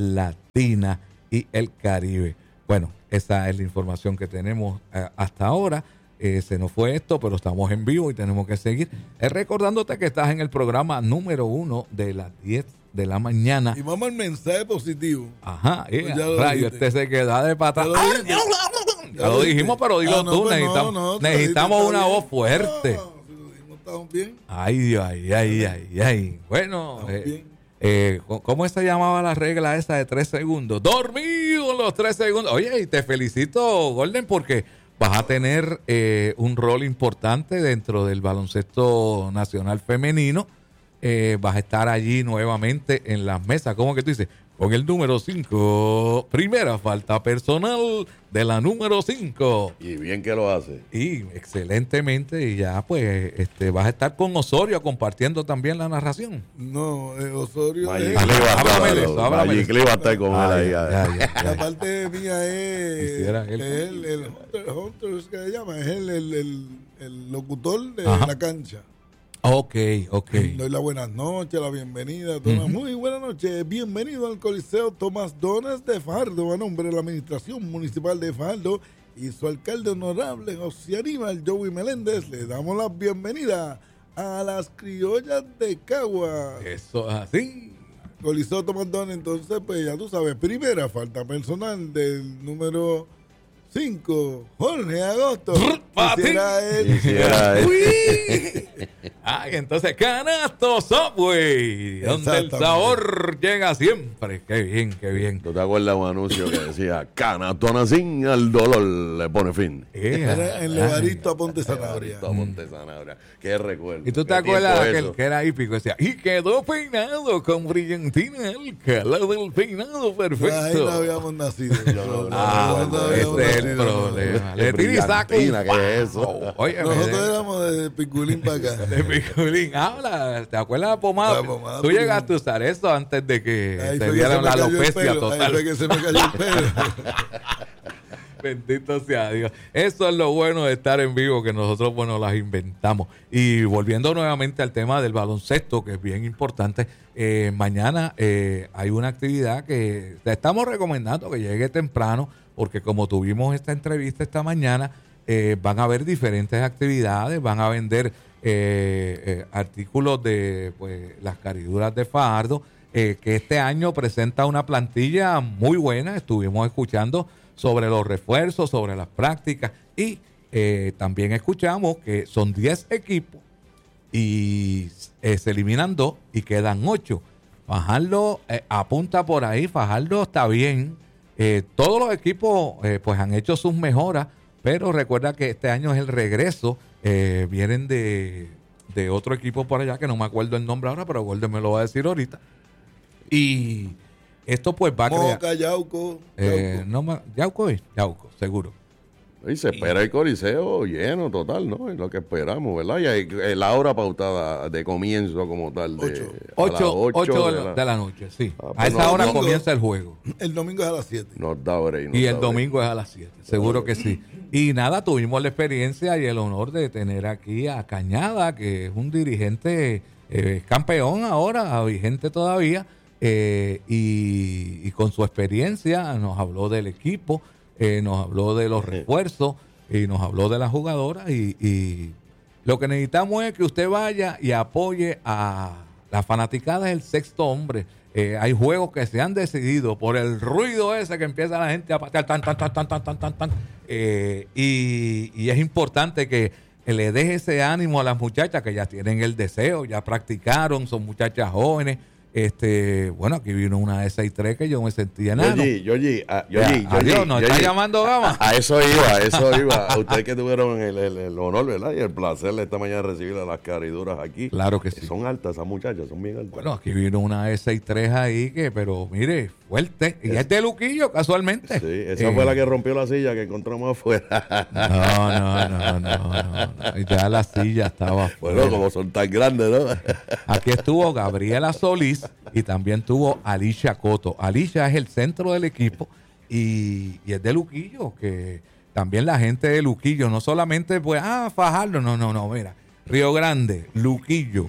Speaker 1: Latina y el Caribe. Bueno, esa es la información que tenemos eh, hasta ahora. Eh, se nos fue esto, pero estamos en vivo y tenemos que seguir. Eh, recordándote que estás en el programa número uno de las diez de la mañana.
Speaker 2: Y vamos al mensaje positivo.
Speaker 1: Ajá, eh,
Speaker 2: Pues ya lo
Speaker 1: rayo,
Speaker 2: dijiste.
Speaker 1: este se queda de patas.
Speaker 2: Ya lo dijiste.
Speaker 1: Ya lo dijimos, pero dilo
Speaker 2: Ah, no,
Speaker 1: tú.
Speaker 2: pues no,
Speaker 1: necesitamos
Speaker 2: no,
Speaker 1: necesitamos
Speaker 2: está
Speaker 1: una
Speaker 2: bien.
Speaker 1: voz fuerte.
Speaker 2: No, si lo dijimos, estamos bien.
Speaker 1: Ay, Dios, ay, ay, ay, ay. Bueno,
Speaker 2: Estamos
Speaker 1: eh,
Speaker 2: bien.
Speaker 1: eh, ¿cómo se llamaba la regla esa de tres segundos? Dormido en los tres segundos. Oye, y te felicito, Golden, porque vas a tener eh, un rol importante dentro del baloncesto nacional femenino. Eh, vas a estar allí nuevamente en las mesas. ¿Cómo que tú dices? Con el número cinco. Primera falta personal de la número cinco.
Speaker 3: Y bien que lo hace.
Speaker 1: Y excelentemente, y ya pues este vas a estar con Osorio compartiendo también la narración.
Speaker 2: No, eh, Osorio
Speaker 3: Magic
Speaker 2: es-
Speaker 3: Click va a
Speaker 1: háblame de
Speaker 3: estar-
Speaker 1: eso, háblame de
Speaker 3: Magic Click va a estar con él
Speaker 1: Ah,
Speaker 3: ahí.
Speaker 1: ya,
Speaker 3: ya.
Speaker 1: ya, ya,
Speaker 2: la
Speaker 1: ya.
Speaker 2: parte mía es
Speaker 1: Quisiera él.
Speaker 2: el, el Hunter, Hunter es que se llama, es el, el, el, el locutor de
Speaker 1: Ajá.
Speaker 2: la cancha.
Speaker 1: Ok, ok.
Speaker 2: Doy la buenas noches, la bienvenida. Todas. Muy buenas noches. Bienvenido al Coliseo Tomás Donas de Fajardo, a nombre de la Administración Municipal de Fajardo y su alcalde honorable José Aníbal Joey Meléndez. Le damos la bienvenida a las criollas de Cagua.
Speaker 1: Eso es así.
Speaker 2: Coliseo Tomás Donas, entonces, pues ya tú sabes, primera falta personal del número cinco, Jorge Agosto.
Speaker 1: Patín.
Speaker 2: Quisiera él.
Speaker 3: Quisiera él.
Speaker 1: Uy. Ah, entonces Canasto Subway, donde el
Speaker 2: Exactamente.
Speaker 1: sabor llega siempre. Qué bien, qué bien.
Speaker 3: ¿Tú te acuerdas de un anuncio que decía Canatonacín al dolor le pone fin?
Speaker 1: Eh,
Speaker 2: Era en Levaristo a Ponte Zanahoria.
Speaker 3: Todo Monte Zanahoria. Qué recuerdo.
Speaker 1: Y tú te
Speaker 3: Qué
Speaker 1: acuerdas
Speaker 3: tiempo
Speaker 1: de aquel
Speaker 3: eso.
Speaker 1: que era hípico, decía, y quedó peinado con brillantina Alcalá del peinado perfecto.
Speaker 2: Ahí no habíamos nacido.
Speaker 3: no,
Speaker 1: Ah,
Speaker 2: no, no
Speaker 1: ese
Speaker 2: habíamos
Speaker 1: es el
Speaker 2: nacido,
Speaker 1: problema.
Speaker 3: Qué
Speaker 1: Le tira y saca un
Speaker 3: brillantina, ¿qué es eso?
Speaker 1: palo. Oye,
Speaker 2: Nosotros éramos de Piculín para acá.
Speaker 1: de Piculín. Habla, ¿te acuerdas de la pomada?
Speaker 2: La pomada
Speaker 1: Tú
Speaker 2: Piculín.
Speaker 1: llegaste a usar eso antes de que
Speaker 2: Ahí
Speaker 1: te
Speaker 2: fue que se
Speaker 1: dieran
Speaker 2: me
Speaker 1: la
Speaker 2: cayó el
Speaker 1: alopecia
Speaker 2: pelo. Ahí
Speaker 1: total.
Speaker 2: fue que se me cayó el pelo.
Speaker 1: Bendito sea Dios. Eso es lo bueno de estar en vivo, que nosotros, bueno, las inventamos. Y volviendo nuevamente al tema del baloncesto, que es bien importante, eh, mañana eh, hay una actividad que te estamos recomendando que llegue temprano, porque como tuvimos esta entrevista esta mañana, eh, van a haber diferentes actividades, van a vender eh, eh, artículos de pues, las cariduras de Fajardo, eh, que este año presenta una plantilla muy buena. Estuvimos escuchando sobre los refuerzos, sobre las prácticas y eh, también escuchamos que son diez equipos y eh, se eliminan dos y quedan ocho. Fajardo eh, apunta por ahí, Fajardo está bien. Eh, todos los equipos eh, pues han hecho sus mejoras, pero recuerda que este año es el regreso. Eh, vienen de, de otro equipo por allá, que no me acuerdo el nombre ahora, pero Gordon me lo va a decir ahorita. Y esto pues va a crear...
Speaker 2: Moca, Yauco.
Speaker 1: Eh, no, ma- Yauco es Yauco, seguro.
Speaker 3: Y se espera el Coliseo lleno total, ¿no? Es lo que esperamos, ¿verdad? Y hay, eh, la hora pautada de comienzo como tal. De,
Speaker 1: Ocho,
Speaker 3: a las
Speaker 1: ocho de,
Speaker 3: de
Speaker 1: la,
Speaker 3: la-
Speaker 1: de la noche, sí.
Speaker 3: Ah,
Speaker 1: A
Speaker 3: pues
Speaker 1: esa
Speaker 3: no,
Speaker 1: hora
Speaker 3: no.
Speaker 1: comienza el juego.
Speaker 2: El domingo es a las siete.
Speaker 3: Nos da break, nos
Speaker 1: Y
Speaker 3: da
Speaker 1: el
Speaker 3: break.
Speaker 1: domingo es a las siete, seguro que sí. Y nada, tuvimos la experiencia y el honor de tener aquí a Cañada, que es un dirigente eh, campeón ahora, vigente todavía, eh, y, y con su experiencia nos habló del equipo, eh, nos habló de los refuerzos y nos habló de las jugadoras. Y, y lo que necesitamos es que usted vaya y apoye a la fanaticada del sexto hombre. Eh, hay juegos que se han decidido por el ruido ese que empieza la gente a patear tan, tan, tan, tan, tan, tan, tan, tan. Eh, y, y es importante que le deje ese ánimo a las muchachas que ya tienen el deseo, ya practicaron, son muchachas jóvenes. Este, bueno, aquí vino una de seis tres que yo me sentía enano.
Speaker 3: Yoyi, Yoyi, ah,
Speaker 1: Ya,
Speaker 3: Yoyi, Yoyi,
Speaker 1: adiós, ¿nos está
Speaker 3: Yoyi.
Speaker 1: llamando Gama?
Speaker 3: A eso iba, a eso iba. A ustedes que tuvieron el, el- el honor, ¿verdad? Y el placer de esta mañana recibir a las cariduras aquí.
Speaker 1: Claro que sí.
Speaker 3: Son altas esas muchachas, son bien altas.
Speaker 1: Bueno, aquí vino una de seis tres ahí que, pero mire, fuerte. Y es de Luquillo, casualmente.
Speaker 3: Sí, esa
Speaker 1: Eh,
Speaker 3: fue la que rompió la silla que encontramos afuera.
Speaker 1: No, no, no, no, no, no. Ya la silla estaba
Speaker 3: Bueno,
Speaker 1: fuera.
Speaker 3: como son tan grandes, ¿no?
Speaker 1: Aquí estuvo Gabriela Solís y también tuvo Alicia Coto. Alicia es el centro del equipo y, y es de Luquillo, que también la gente de Luquillo, no solamente pues, ah, Fajardo, no, no, no, mira, Río Grande, Luquillo,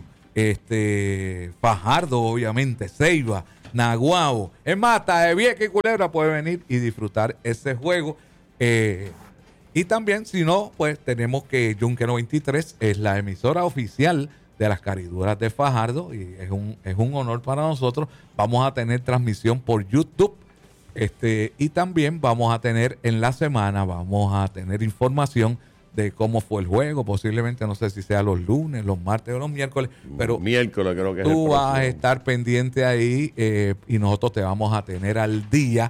Speaker 1: este, Fajardo, obviamente, Ceiba, Naguabo, es más, hasta de Vieques y Culebra puede venir y disfrutar ese juego. Eh, y también, si no, pues tenemos que Yunque noventa y tres es la emisora oficial de las cariduras de Fajardo y es un, es un honor para nosotros. Vamos a tener transmisión por YouTube este y también vamos a tener en la semana, vamos a tener información de cómo fue el juego, posiblemente no sé si sea los lunes, los martes o los miércoles, pero
Speaker 3: Miércoles creo que es
Speaker 1: tú
Speaker 3: el
Speaker 1: vas a
Speaker 3: próximo.
Speaker 1: estar pendiente ahí eh, y nosotros te vamos a tener al día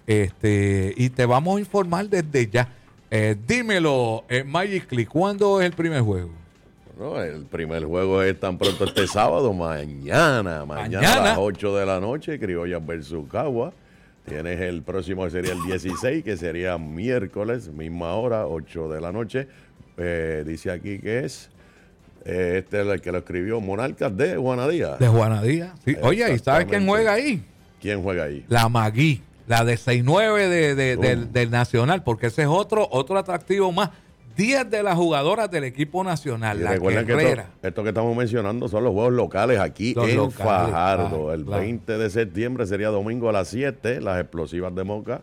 Speaker 1: este y te vamos a informar desde ya. Eh, dímelo, eh, Magic Click, ¿cuándo es el primer juego?
Speaker 3: No, el primer juego es tan pronto este sábado, mañana, mañana,
Speaker 1: Mañana.
Speaker 3: a las ocho de la noche, Criollas versus Cagua. Tienes el próximo que sería el dieciséis, que sería miércoles, misma hora, ocho de la noche. Eh, dice aquí que es, eh, este es el que lo escribió, Monarcas de Juanadía.
Speaker 1: De Juana Díaz. Sí. Oye, ¿y sabes quién
Speaker 3: Exactamente.
Speaker 1: juega ahí?
Speaker 3: ¿Quién juega ahí?
Speaker 1: La Magui, la de seis nueve de, de-
Speaker 3: Oh.
Speaker 1: del, del Nacional, porque ese es otro, otro atractivo más. diez de las jugadoras del equipo nacional,
Speaker 3: Y
Speaker 1: la
Speaker 3: recuerden que
Speaker 1: Guerrera.
Speaker 3: esto, esto que estamos mencionando son los juegos locales aquí
Speaker 1: Los
Speaker 3: en
Speaker 1: locales,
Speaker 3: Fajardo.
Speaker 1: claro,
Speaker 3: el
Speaker 1: claro.
Speaker 3: veinte de septiembre sería domingo a las siete, las explosivas de Moca.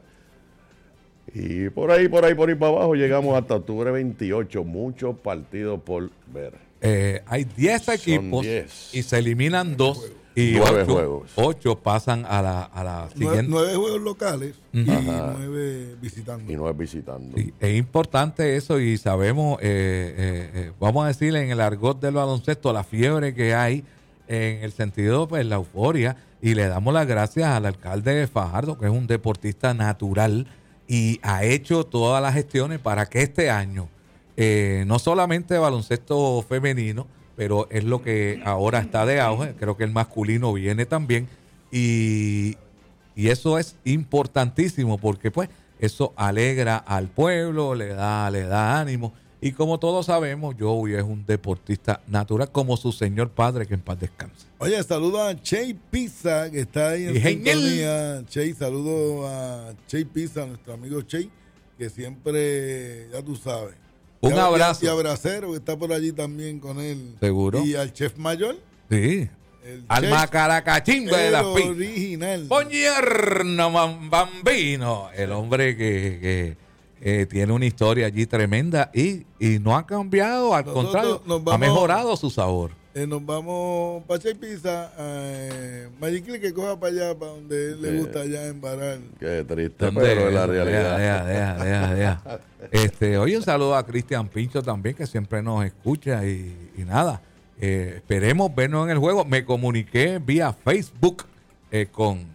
Speaker 3: Y por ahí, por ahí, por ahí para abajo llegamos hasta octubre veintiocho. Muchos partidos por ver.
Speaker 1: Eh, hay diez equipos
Speaker 3: diez.
Speaker 1: y se eliminan dos y
Speaker 3: Nueve
Speaker 1: ocho,
Speaker 3: juegos.
Speaker 1: ocho pasan a la, a la
Speaker 2: Nueve,
Speaker 1: siguiente.
Speaker 2: nueve juegos locales y
Speaker 3: Ajá.
Speaker 2: nueve visitando.
Speaker 3: Y no es visitando.
Speaker 1: Sí, es importante eso y sabemos, eh, eh, eh, vamos a decir en el argot del baloncesto, la fiebre que hay en el sentido, pues la euforia, y le damos las gracias al alcalde de Fajardo, que es un deportista natural y ha hecho todas las gestiones para que este año, eh, no solamente baloncesto femenino, pero es lo que ahora está de auge, creo que el masculino viene también, y, y eso es importantísimo porque pues eso alegra al pueblo, le da, le da ánimo. Y como todos sabemos, Joey es un deportista natural como su señor padre, que en paz descanse.
Speaker 2: Oye, saludo a Che Pizza, que está ahí en
Speaker 1: Y genial.
Speaker 2: sintonía. Che, saludo a Che Pizza, nuestro amigo Che, que siempre, ya tú sabes.
Speaker 1: Un
Speaker 2: Y a-
Speaker 1: abrazo.
Speaker 2: Y a Bracero, que está por allí también con él.
Speaker 1: Seguro.
Speaker 2: Y al chef mayor,
Speaker 1: Sí.
Speaker 2: el
Speaker 1: Alma
Speaker 2: chef,
Speaker 1: caracachimba de
Speaker 2: el
Speaker 1: las pizzas.
Speaker 2: original.
Speaker 1: Buongiorno, man- bambino. El hombre que, que, eh, tiene una historia allí tremenda y, y no ha cambiado, al
Speaker 2: Nosotros
Speaker 1: contrario,
Speaker 2: nos
Speaker 1: ha
Speaker 2: vamos-
Speaker 1: mejorado su sabor.
Speaker 2: Eh, nos vamos para Che Pizza, eh, Magic Click, que coja para allá, para donde él le
Speaker 3: Sí.
Speaker 2: gusta allá en Baral.
Speaker 3: Qué triste,
Speaker 1: ¿Dónde?
Speaker 3: pero es la
Speaker 1: Deja,
Speaker 3: realidad.
Speaker 1: deja, deja, deja, deja. Este, oye, un saludo a Cristian Pincho también, que siempre nos escucha y, y nada. Eh, esperemos vernos en el juego. Me comuniqué vía Facebook eh, con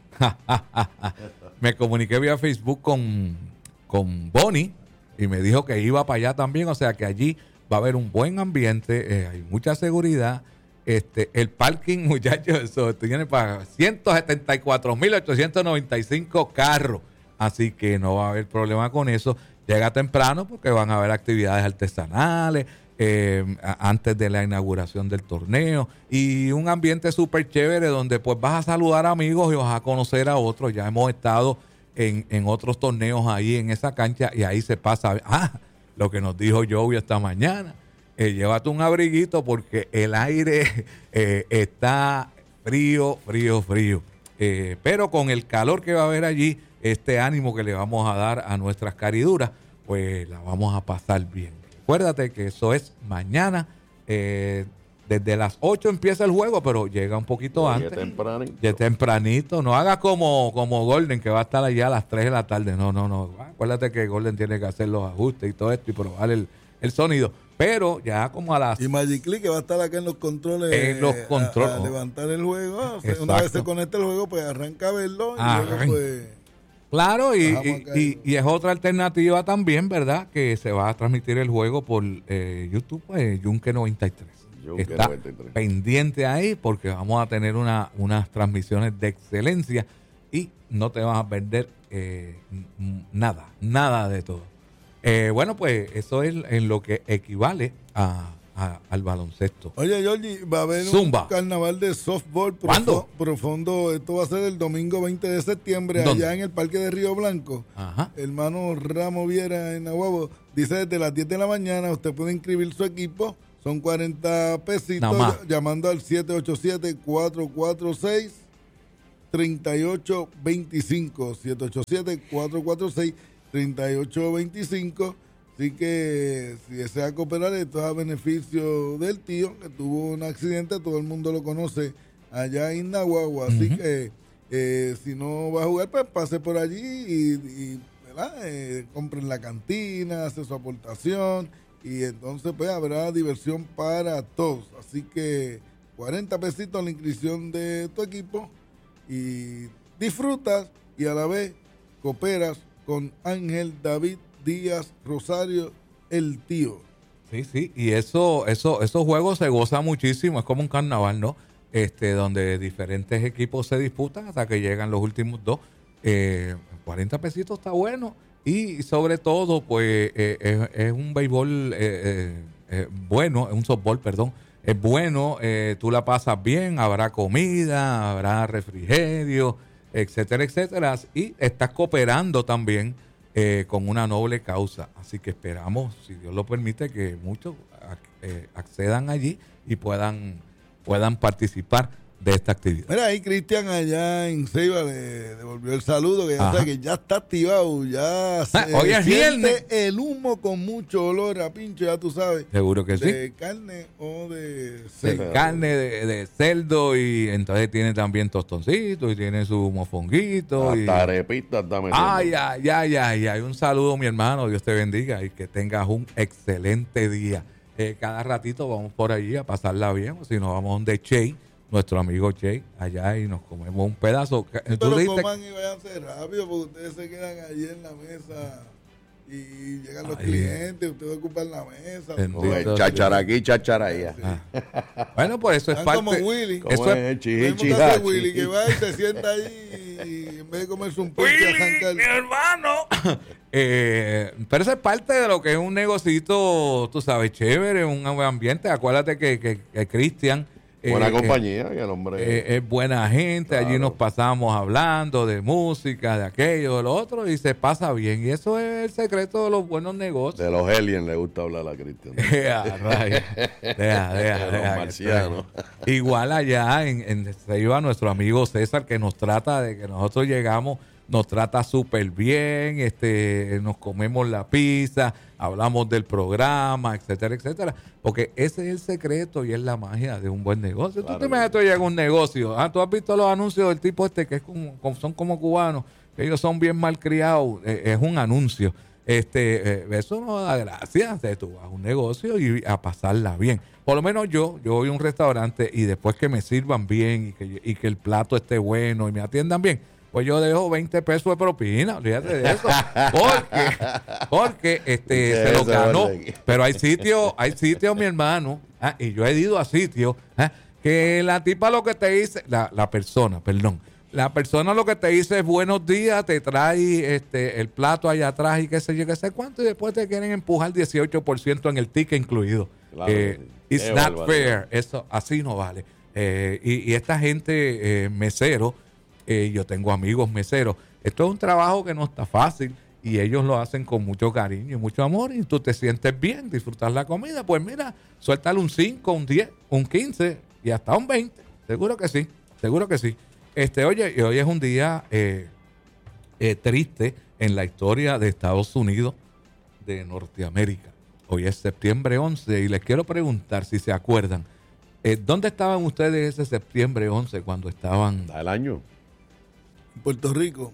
Speaker 1: me comuniqué vía Facebook con, con Bonnie y me dijo que iba para allá también, o sea que allí va a haber un buen ambiente, eh, hay mucha seguridad. Este, el parking, muchachos, eso tiene para ciento setenta y cuatro mil ochocientos noventa y cinco carros, así que no va a haber problema con eso. Llega temprano porque van a haber actividades artesanales eh, antes de la inauguración del torneo y un ambiente súper chévere donde pues vas a saludar a amigos y vas a conocer a otros. Ya hemos estado en, en otros torneos ahí en esa cancha y ahí se pasa, ah, lo que nos dijo Joey esta mañana, eh, llévate un abriguito porque el aire eh, está frío, frío, frío. Eh, pero con el calor que va a haber allí, este ánimo que le vamos a dar a nuestras cariduras, pues la vamos a pasar bien. Acuérdate que eso es mañana, eh, desde las ocho empieza el juego, pero llega un poquito
Speaker 3: Oye,
Speaker 1: antes.
Speaker 3: tempranito.
Speaker 1: Ya tempranito. No hagas como, como Golden, que va a estar allá a las tres de la tarde. No, no, no. Acuérdate que Golden tiene que hacer los ajustes y todo esto y probar el, el sonido. Pero ya como a las...
Speaker 2: Y Magic Click que va a estar acá en los controles.
Speaker 1: En los controles.
Speaker 2: A, a levantar el juego. O sea, una vez se conecta el juego, pues arranca a verlo. Y
Speaker 1: Ah,
Speaker 2: luego pues...
Speaker 1: Claro, y,
Speaker 2: Bajamos acá
Speaker 1: y,
Speaker 2: y-
Speaker 1: y es otra alternativa también, ¿verdad? Que se va a transmitir el juego por eh, YouTube, pues, Yunque noventa y tres.
Speaker 3: Yunque
Speaker 1: Está
Speaker 3: noventa y tres.
Speaker 1: pendiente ahí porque vamos a tener una, unas transmisiones de excelencia y no te vas a perder eh, n- nada, nada de todo. Eh, bueno, pues eso es en lo que equivale a, a- al baloncesto.
Speaker 2: Oye, Georgie, va a haber
Speaker 1: Zumba.
Speaker 2: un carnaval de softball profo-
Speaker 1: ¿Cuándo?
Speaker 2: profundo. Esto va a ser el domingo veinte de septiembre,
Speaker 1: ¿Dónde?
Speaker 2: allá en el Parque de Río Blanco.
Speaker 1: Ajá.
Speaker 2: Hermano Ramos Viera en Aguabo. Dice desde las diez de la mañana usted puede inscribir su equipo. Son cuarenta pesitos,
Speaker 1: Nada más.
Speaker 2: ll- llamando al siete ocho siete, cuatro cuatro seis, tres ocho dos cinco. siete ocho siete, cuatro cuatro seis, tres ocho dos cinco. Así que si desea cooperar, esto es a beneficio del tío que tuvo un accidente, todo el mundo lo conoce allá en Nahuatl. Así
Speaker 1: Ujú.
Speaker 2: que eh, si no va a jugar, pues pase por allí y, y, ¿verdad? Eh, compren la cantina, hace su aportación y entonces pues habrá diversión para todos. Así que cuarenta pesitos la inscripción de tu equipo y disfrutas y a la vez cooperas con Ángel David Díaz Rosario, el tío.
Speaker 1: Sí, sí, y eso, eso, esos juegos se goza muchísimo, es como un carnaval, ¿no? Este, donde diferentes equipos se disputan hasta que llegan los últimos dos. Eh, cuarenta pesitos está bueno. Y sobre todo, pues, eh, es, es un béisbol eh, eh, eh, bueno, es un softball, perdón. Es bueno, eh, tú la pasas bien, habrá comida, habrá refrigerio, etcétera, etcétera. Y estás cooperando también eh, con una noble causa. Así que esperamos, si Dios lo permite, que muchos ac- eh, accedan allí y puedan, puedan participar de esta actividad.
Speaker 2: Mira, ahí Cristian allá en Ceiba le devolvió el saludo, que ya,
Speaker 1: Ajá.
Speaker 2: sabe que ya está activado, ya se
Speaker 1: hoy es
Speaker 2: siente
Speaker 1: viernes.
Speaker 2: el humo con mucho olor a pincho, ya tú sabes,
Speaker 1: Seguro que sí.
Speaker 2: de carne o de
Speaker 1: De
Speaker 2: cerdo.
Speaker 1: carne de, de cerdo y entonces tiene también tostoncitos y tiene su mofonguito. Y...
Speaker 3: Hasta arepitas está metiendo.
Speaker 1: Ay, ay, ay, ay, ay. Un saludo, mi hermano. Dios te bendiga y que tengas un excelente día. Eh, cada ratito vamos por allí a pasarla bien. O si nos vamos donde Che, nuestro amigo Che, allá y nos comemos un pedazo. Tú
Speaker 2: Pero
Speaker 1: dijiste-
Speaker 2: coman y váyanse rápido porque ustedes se quedan allí en la mesa y llegan los
Speaker 1: Ay.
Speaker 2: clientes, ustedes ocupan la mesa.
Speaker 1: Bendito.
Speaker 3: Con el chachara aquí, chachara allá.
Speaker 1: Ah. Bueno, pues eso es
Speaker 2: Están
Speaker 1: parte.
Speaker 2: como Willy.
Speaker 3: ¿Cómo
Speaker 1: Eso
Speaker 3: es
Speaker 1: es-
Speaker 3: el
Speaker 2: Lo
Speaker 3: chichi,
Speaker 2: mismo que
Speaker 3: chichi,
Speaker 2: hace
Speaker 3: hachi?
Speaker 2: Willy, que va y se sienta ahí y en vez de comerse un pinche
Speaker 1: Willy,
Speaker 2: arrancar.
Speaker 1: mi hermano. Eh, pero eso es parte de lo que es un negocito, tú sabes, chévere, un ambiente. Acuérdate que, que, que Cristian eh,
Speaker 3: Buena
Speaker 1: eh,
Speaker 3: compañía, que el hombre.
Speaker 1: eh, es buena gente. Allí
Speaker 3: Claro.
Speaker 1: nos pasamos hablando de música, de aquello, de lo otro, y se pasa bien. Y eso es el secreto de los buenos negocios.
Speaker 3: de los aliens le gusta hablar a Cristian.
Speaker 1: Deja, rayos. Deja, deja,
Speaker 3: De los
Speaker 1: deja,
Speaker 3: marcianos.
Speaker 1: Igual allá en, en Ceiba, nuestro amigo César, que nos trata de que nosotros llegamos, nos trata súper bien, este, nos comemos la pizza, hablamos del programa, etcétera, etcétera. Porque ese es el secreto y es la magia de un buen negocio.
Speaker 3: Claro
Speaker 1: Tú te
Speaker 3: que
Speaker 1: imaginas, tú llegas a un negocio, ah, tú has visto los anuncios del tipo este que es como, como- son como cubanos, que ellos son bien malcriados, eh, es un anuncio. Este, eh, eso no da gracia. O sea, tú vas a un negocio y a pasarla bien. Por lo menos yo, yo voy a un restaurante y después que me sirvan bien y que, y que el plato esté bueno y me atiendan bien, pues yo dejo veinte pesos de propina, olvídate de eso. Porque, porque este, se lo ganó. Pero hay sitios, hay sitios, mi hermano, ¿eh? Y yo he ido a sitios, ¿eh? Que la tipa lo que te dice, la, la persona, perdón, la persona lo que te dice es buenos días, te trae este, el plato allá atrás y qué sé yo, qué sé cuánto, y después te quieren empujar dieciocho por ciento en el ticket incluido. Claro, eh, it's not barbaridad. Fair, eso así no vale. Eh, y, y esta gente, eh, mesero, eh, yo tengo amigos meseros, esto es un trabajo que no está fácil y ellos lo hacen con mucho cariño y mucho amor y tú te sientes bien, disfrutar la comida, pues mira, suéltale un cinco, un diez, un quince y hasta un veinte, seguro que sí, seguro que sí. Este, oye, y hoy es un día eh, eh, triste en la historia de Estados Unidos, de Norteamérica. Hoy es septiembre once y les quiero preguntar si se acuerdan, eh, ¿dónde estaban ustedes ese septiembre once cuando estaban?
Speaker 3: ¿El año?
Speaker 2: En Puerto Rico.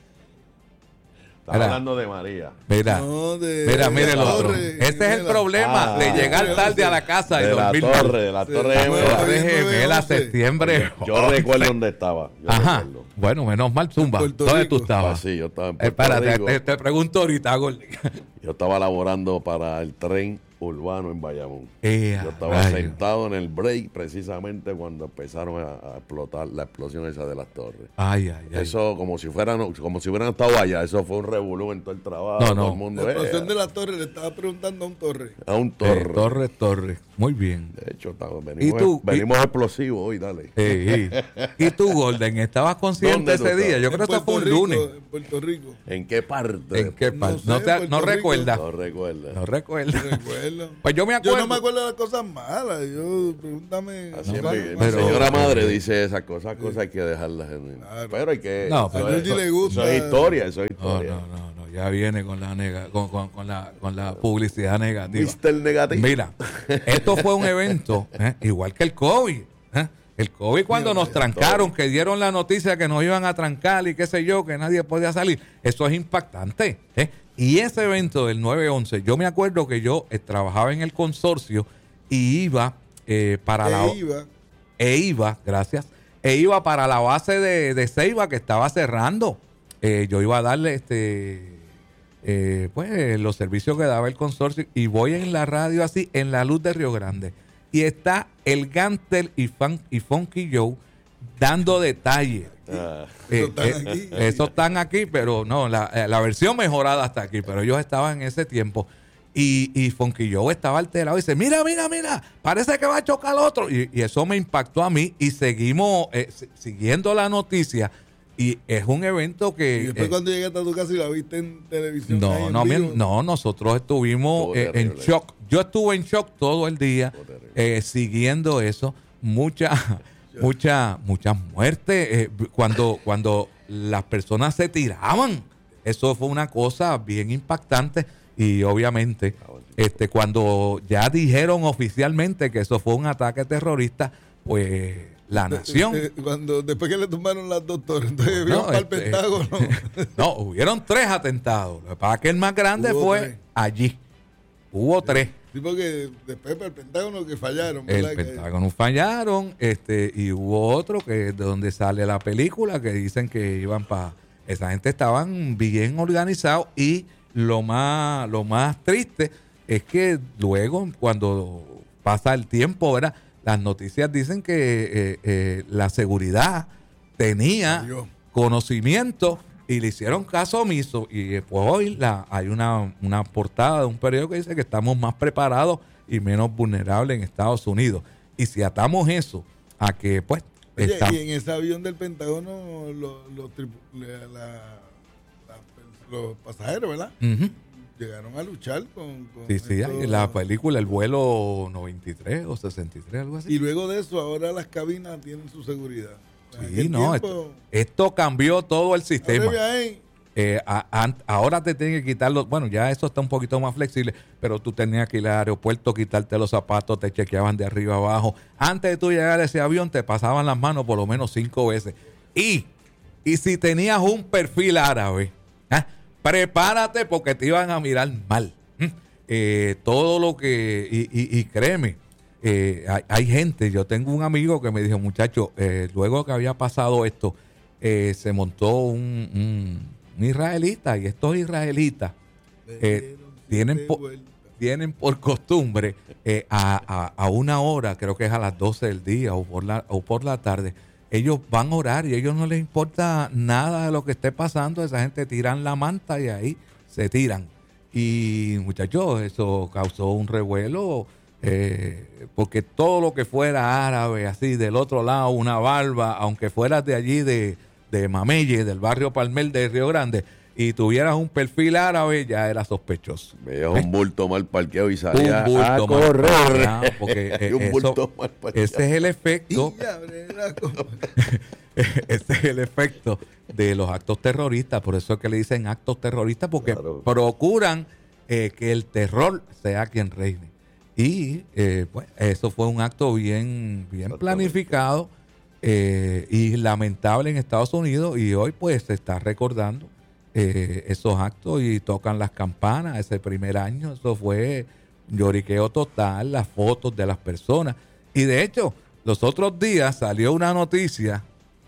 Speaker 3: Estaba mira, hablando de María.
Speaker 1: Mira,
Speaker 2: no, de,
Speaker 1: mira,
Speaker 2: de
Speaker 1: mire el otro.
Speaker 2: torre,
Speaker 1: Ese es el problema ah, de llegar tarde a la casa y
Speaker 3: de
Speaker 1: dormir.
Speaker 3: La torre, de la torre
Speaker 1: de Gemela, septiembre.
Speaker 3: Yo recuerdo dónde estaba. Yo
Speaker 1: Ajá.
Speaker 3: Recuerdo.
Speaker 1: Bueno, menos mal, Zumba. ¿Dónde tú estabas?
Speaker 3: Ah, sí, yo estaba en Puerto
Speaker 1: Espérate,
Speaker 3: Rico.
Speaker 1: te, te pregunto ahorita, Gordy.
Speaker 3: Yo estaba laborando para el tren urbano en Bayamón.
Speaker 1: Eh,
Speaker 3: yo estaba rayo. sentado en el break precisamente cuando empezaron a, a explotar la explosión esa de las torres.
Speaker 1: Ay, ay, ay.
Speaker 3: Eso como si fueran, como si hubieran estado allá, eso fue un revolú en todo el trabajo,
Speaker 1: no, no.
Speaker 3: todo el mundo.
Speaker 2: La explosión
Speaker 3: eh,
Speaker 2: de la torre, le estaba preguntando a un torre.
Speaker 3: A un torre.
Speaker 1: Eh, torre, torre. Muy bien.
Speaker 3: De hecho, estaba, venimos,
Speaker 1: ¿Y tú?
Speaker 3: venimos
Speaker 1: ¿Y?
Speaker 3: explosivos hoy, dale.
Speaker 1: Eh, ¿Y tú, Golden? ¿Estabas consciente ese día? Yo creo que eso fue un
Speaker 2: Rico,
Speaker 1: lunes.
Speaker 2: En Puerto Rico.
Speaker 3: ¿En qué parte?
Speaker 1: ¿En qué parte?
Speaker 2: No,
Speaker 1: No,
Speaker 2: sé,
Speaker 1: te, no recuerdas.
Speaker 3: No recuerda.
Speaker 1: No recuerda.
Speaker 2: No recuerdo.
Speaker 1: Pues yo me acuerdo.
Speaker 2: Yo no me acuerdo de las cosas malas. Yo, pregúntame.
Speaker 3: Así
Speaker 2: no,
Speaker 3: es,
Speaker 2: no,
Speaker 3: mi,
Speaker 2: no,
Speaker 3: mi
Speaker 1: pero-
Speaker 3: señora madre dice esas cosas, cosas hay que dejarlas en
Speaker 2: Claro.
Speaker 3: pero hay que
Speaker 1: No,
Speaker 3: eso,
Speaker 1: pero
Speaker 3: es,
Speaker 2: a Luigi le gusta.
Speaker 3: eso es historia, eso es
Speaker 1: No,
Speaker 3: historia.
Speaker 1: no, no, no. Ya viene con la nega, con, con, con la, con la publicidad negativa.
Speaker 3: mister Negativo.
Speaker 1: Mira, esto fue un evento, ¿eh? igual que el COVID. ¿eh? El COVID cuando
Speaker 2: Mira,
Speaker 1: nos trancaron, que dieron la noticia que nos iban a trancar y qué sé yo, que nadie podía salir. Eso es impactante. ¿eh? Y ese evento del nueve once, yo me acuerdo que yo eh, trabajaba en el consorcio y iba eh, para
Speaker 2: E
Speaker 1: la...
Speaker 2: iba.
Speaker 1: E iba, gracias, e iba para la base de, de Ceiba que estaba cerrando. Eh, yo iba a darle este... Eh, pues los servicios que daba el consorcio y voy en la radio así en la luz de Río Grande y está el Gantel y, Fun, y Funky Joe dando detalles.
Speaker 3: Ah.
Speaker 1: Eh,
Speaker 2: Eso están
Speaker 1: eh,
Speaker 2: aquí.
Speaker 1: eso están aquí, pero no, la, la versión mejorada está aquí, pero ellos estaban en ese tiempo y, y Funky Joe estaba alterado y dice, mira, mira, mira, parece que va a chocar otro y, y eso me impactó a mí y seguimos eh, siguiendo la noticia. Y es un evento que...
Speaker 2: Y después
Speaker 1: eh,
Speaker 2: cuando llegaste a tu casa y la viste en televisión. ahí
Speaker 1: no,
Speaker 2: en
Speaker 1: no,
Speaker 2: vivo.
Speaker 1: mi- no, nosotros estuvimos eh, en shock. Yo estuve en shock todo el día eh, siguiendo eso. Mucha, mucha, muchas muertes. eh, cuando, cuando las personas se tiraban, eso fue una cosa bien impactante. Y obviamente, este, cuando ya dijeron oficialmente que eso fue un ataque terrorista, pues la nación...
Speaker 2: Eh, Cuando, después que le tumbaron las dos torres, entonces
Speaker 1: No,
Speaker 2: vio para el
Speaker 1: este,
Speaker 2: Pentágono.
Speaker 1: no, hubieron tres atentados. Lo que pasa es que el más grande
Speaker 2: Hubo
Speaker 1: fue
Speaker 2: tres.
Speaker 1: allí. Hubo tres.
Speaker 2: Sí, porque después para el Pentágono que fallaron.
Speaker 1: El
Speaker 2: ¿verdad? Que-
Speaker 1: Pentágono fallaron, este, y hubo otro que es de donde sale la película que dicen que iban para. Esa gente estaban bien organizados y lo más, lo más triste es que luego, cuando pasa el tiempo, ¿verdad? Las noticias dicen que eh, eh, la seguridad tenía
Speaker 2: Adiós.
Speaker 1: conocimiento y le hicieron caso omiso. Y después hoy la, hay una, una portada de un periódico que dice que estamos más preparados y menos vulnerables en Estados Unidos. Y si atamos eso a que, pues,
Speaker 2: Oye,
Speaker 1: está-
Speaker 2: y en ese avión del Pentágono, los, los, tripu- la- la- la- los pasajeros, ¿verdad?
Speaker 1: Ujú.
Speaker 2: Llegaron a luchar con. con
Speaker 1: Sí, sí,
Speaker 2: esto.
Speaker 1: hay la película, el vuelo noventa y tres o sesenta y tres, algo así.
Speaker 2: Y luego de eso, ahora las cabinas tienen su seguridad. En
Speaker 1: Sí,
Speaker 2: aquel
Speaker 1: no,
Speaker 2: tiempo,
Speaker 1: esto, esto cambió todo el sistema.
Speaker 2: ahora ahí,
Speaker 1: Eh, a- a- ahora te tienen que quitar los, bueno, ya eso está un poquito más flexible, pero tú tenías que ir al aeropuerto, quitarte los zapatos, te chequeaban de arriba abajo. Antes de tú llegar a ese avión, te pasaban las manos por lo menos cinco veces. Y, y si tenías un perfil árabe, ¿ah? prepárate porque te iban a mirar mal. Eh, todo lo que, y, y, y créeme, eh, hay, hay gente, yo tengo un amigo que me dijo, muchacho, eh, luego que había pasado esto, eh, se montó un, un, un israelita, y estos israelitas eh, tienen, po, tienen por costumbre eh, a, a, a una hora, creo que es a las doce del día o por la, o por la tarde, ellos van a orar y a ellos no les importa nada de lo que esté pasando. Esa gente tiran la manta y ahí se tiran. Y muchachos, eso causó un revuelo, eh, porque todo lo que fuera árabe, así del otro lado, una barba, aunque fueras de allí, de, de Mamelle, del barrio Palmel de Río Grande, y tuvieras un perfil árabe, ya era sospechoso.
Speaker 3: Veías un bulto mal parqueado y salía
Speaker 1: un bulto
Speaker 3: a correr.
Speaker 1: Parqueado, porque eh, un bulto eso, mal ese es el efecto. Ese es el efecto de los actos terroristas. Por eso es que le dicen actos terroristas, porque claro. procuran eh, que el terror sea quien reine. Y eh, pues eso fue un acto bien, bien planificado eh, y lamentable en Estados Unidos, y hoy pues se está recordando eh, esos actos y tocan las campanas. Ese primer año, eso fue lloriqueo total, las fotos de las personas. Y de hecho, los otros días salió una noticia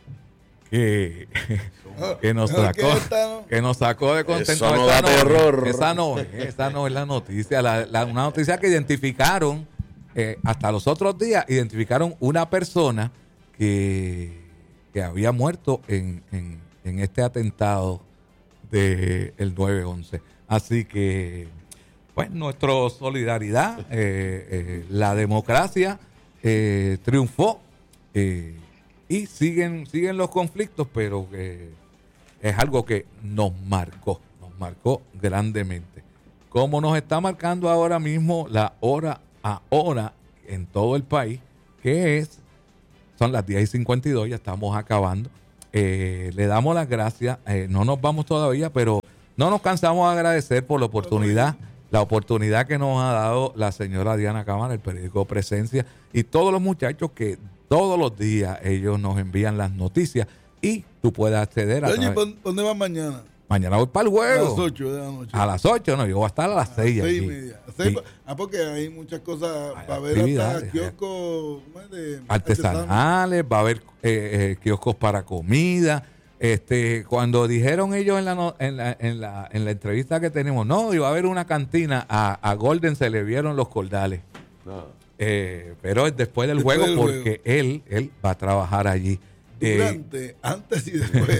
Speaker 1: que, que nos sacó que nos sacó de contento.
Speaker 3: Eso no da terror.
Speaker 1: Esa no es, esa no es la noticia. La, la, una noticia que identificaron, eh, hasta los otros días, identificaron una persona que, que había muerto en, en, en este atentado del nueve once. Así que, pues, nuestra solidaridad, eh, eh, la democracia eh, triunfó. Eh, Y siguen siguen los conflictos, pero eh, es algo que nos marcó, nos marcó grandemente. Como nos está marcando ahora mismo la hora a hora en todo el país, que es, son las diez y cincuenta y dos, ya estamos acabando. Eh, le damos las gracias, eh, no nos vamos todavía, pero no nos cansamos de agradecer por la oportunidad, la oportunidad que nos ha dado la señora Diana Cámara, el periódico Presencia, y todos los muchachos que todos los días ellos nos envían las noticias y tú puedes acceder a...
Speaker 2: Oye, ¿dónde vas mañana?
Speaker 1: Mañana voy para el juego.
Speaker 2: A las ocho de la noche.
Speaker 1: A las ocho, no, yo voy a estar a las seis.
Speaker 2: A las seis y
Speaker 1: allí.
Speaker 2: media. Sí. Ah, porque hay muchas cosas para ver, hasta kioscos de
Speaker 1: artesanales, va a haber eh, eh, kioscos para comida. Este, cuando dijeron ellos en la, no, en, la, en, la, en la entrevista que tenemos, no, iba a haber una cantina, a, a Golden se le vieron los cordales. No. Eh, pero es después del después juego del porque juego. él él va a trabajar allí.
Speaker 2: Durante, eh, antes y después.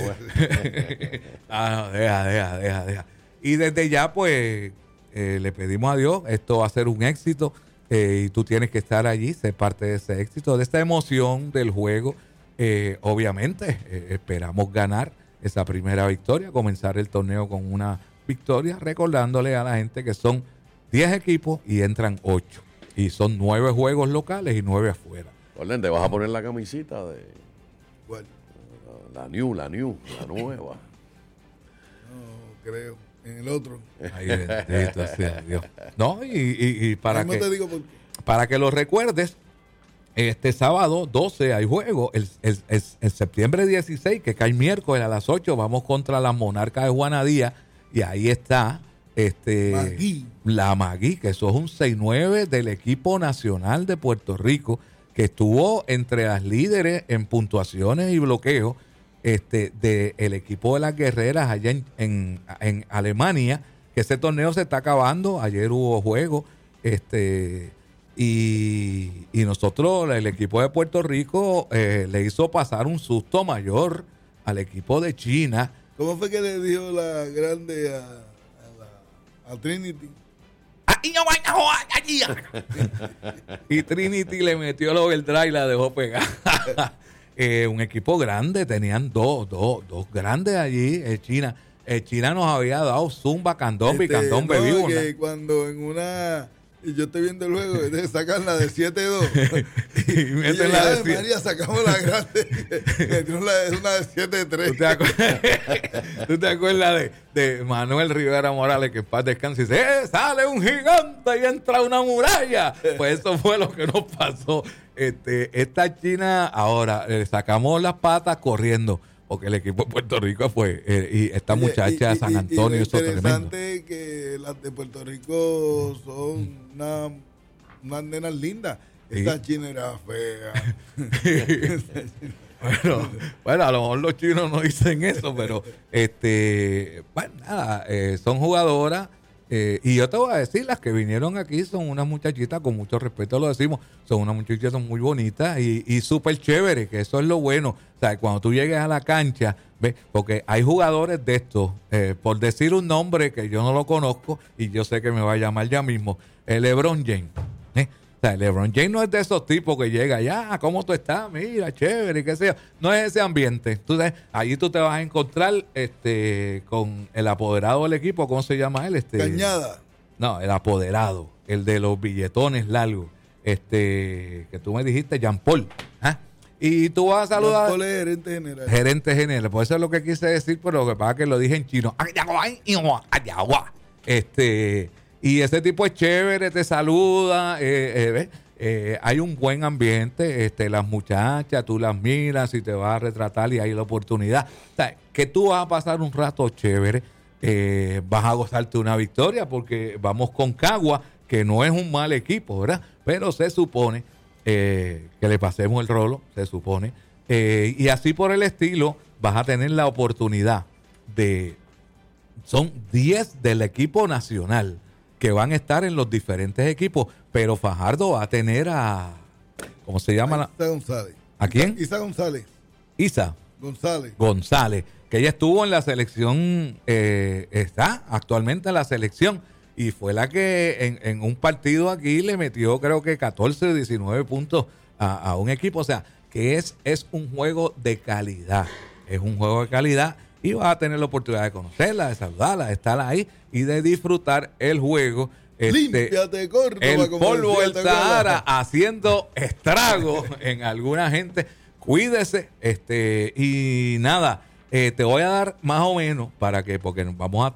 Speaker 1: ah, no, deja, deja, deja, deja. Y desde ya, pues, eh, le pedimos a Dios, esto va a ser un éxito eh, y tú tienes que estar allí, ser parte de ese éxito, de esta emoción del juego. Eh, obviamente, eh, esperamos ganar esa primera victoria, comenzar el torneo con una victoria, recordándole a la gente que son diez equipos y entran ocho. Y son nueve juegos locales y nueve afuera.
Speaker 3: Orden, ¿te vas a poner la camisita de...?
Speaker 2: ¿Cuál?
Speaker 3: La, la new, la new, la nueva.
Speaker 2: No, creo. En el otro.
Speaker 1: Ay, bendito sea Dios. No, y, y, y para, que,
Speaker 2: te digo por qué.
Speaker 1: para que lo recuerdes, este sábado doce hay juego. El, el, el, el septiembre dieciséis, que cae miércoles a las ocho, vamos contra la Monarca de Juanadía. Y ahí está... Este, Magui. La Magui, que eso es un seis nueve del equipo nacional de Puerto Rico, que estuvo entre las líderes en puntuaciones y bloqueos este, del equipo de las guerreras allá en, en, en Alemania, que ese torneo se está acabando. Ayer hubo juego este, y, y nosotros, el equipo de Puerto Rico, eh, le hizo pasar un susto mayor al equipo de China.
Speaker 2: ¿Cómo fue que le dijo la grande a a Trinity?
Speaker 1: Y Trinity le metió el overdrive y la dejó pegar. eh, un equipo grande, tenían dos, dos, dos grandes allí. Eh, China, eh, China nos había dado zumba, candombe este, y candombe
Speaker 2: no,
Speaker 1: vivo.
Speaker 2: Que ¿no? Cuando en una... Y yo estoy viendo el juego, sacan la de siete dos. y y meten la de siete. María, sacamos la grande. Metió una de siete tres.
Speaker 1: ¿Tú te acuerdas, ¿Tú te acuerdas de, de Manuel Rivera Morales, que en paz descanse y dice, ¡eh, sale un gigante y entra una muralla! Pues eso fue lo que nos pasó. Este, esta China, ahora, eh, sacamos las patas corriendo. porque el equipo de Puerto Rico fue, eh, y esta
Speaker 2: Oye,
Speaker 1: muchacha
Speaker 2: y,
Speaker 1: San
Speaker 2: y,
Speaker 1: Antonio,
Speaker 2: y
Speaker 1: eso tremendo.
Speaker 2: interesante que las de Puerto Rico son una, unas nenas lindas. Esta
Speaker 1: Sí.
Speaker 2: china era fea.
Speaker 1: Bueno, bueno, a lo mejor los chinos no dicen eso, pero este, bueno, nada, eh, son jugadoras. Eh, y yo te voy a decir, las que vinieron aquí son unas muchachitas, con mucho respeto lo decimos, son unas muchachitas muy bonitas y, y súper chéveres, que eso es lo bueno. O sea, cuando tú llegues a la cancha, ¿ves? Porque hay jugadores de estos, eh, por decir un nombre que yo no lo conozco y yo sé que me va a llamar ya mismo, el LeBron James. ¿eh? O sea, LeBron James no es de esos tipos que llega, ya, ¿cómo tú estás? Mira, chévere, qué sé yo. No es ese ambiente. Tú sabes, allí tú te vas a encontrar este con el apoderado del equipo, ¿cómo se llama él? Este,
Speaker 2: Cañada.
Speaker 1: No, el apoderado, el de los billetones largos, este, que tú me dijiste, Jean Paul. ¿ah? Y tú vas a saludar.
Speaker 2: Jean Paul es gerente general.
Speaker 1: Gerente general, por eso es lo que quise decir, pero lo que pasa es que lo dije en chino. Este, y ese tipo es chévere, te saluda, eh, eh, ¿ves? Eh, hay un buen ambiente, este, las muchachas, tú las miras y te vas a retratar y hay la oportunidad. O sea, que tú vas a pasar un rato chévere, eh, vas a gozarte una victoria porque vamos con Cagua, que no es un mal equipo, ¿verdad? Pero se supone eh, que le pasemos el rolo, se supone. Eh, y así por el estilo, vas a tener la oportunidad de... Son diez del equipo nacional que van a estar en los diferentes equipos, pero Fajardo va a tener a... ¿Cómo se llama? La,
Speaker 2: Isa González.
Speaker 1: ¿A quién?
Speaker 2: Isa González.
Speaker 1: Isa
Speaker 2: González.
Speaker 1: González, que ella estuvo en la selección, eh, está actualmente en la selección, y fue la que en, en un partido aquí le metió creo que catorce o diecinueve puntos a, a un equipo. O sea, que es, es un juego de calidad, es un juego de calidad. Y vas a tener la oportunidad de conocerla, de saludarla, de estar ahí y de disfrutar el juego. Este,
Speaker 2: Límpiate, Córdoba,
Speaker 1: el
Speaker 2: como
Speaker 1: polvo
Speaker 2: decía,
Speaker 1: del
Speaker 2: ¿te acuerdas?
Speaker 1: Sahara haciendo estragos en alguna gente. Cuídese, este, y nada, eh, te voy a dar más o menos para que, porque vamos a tener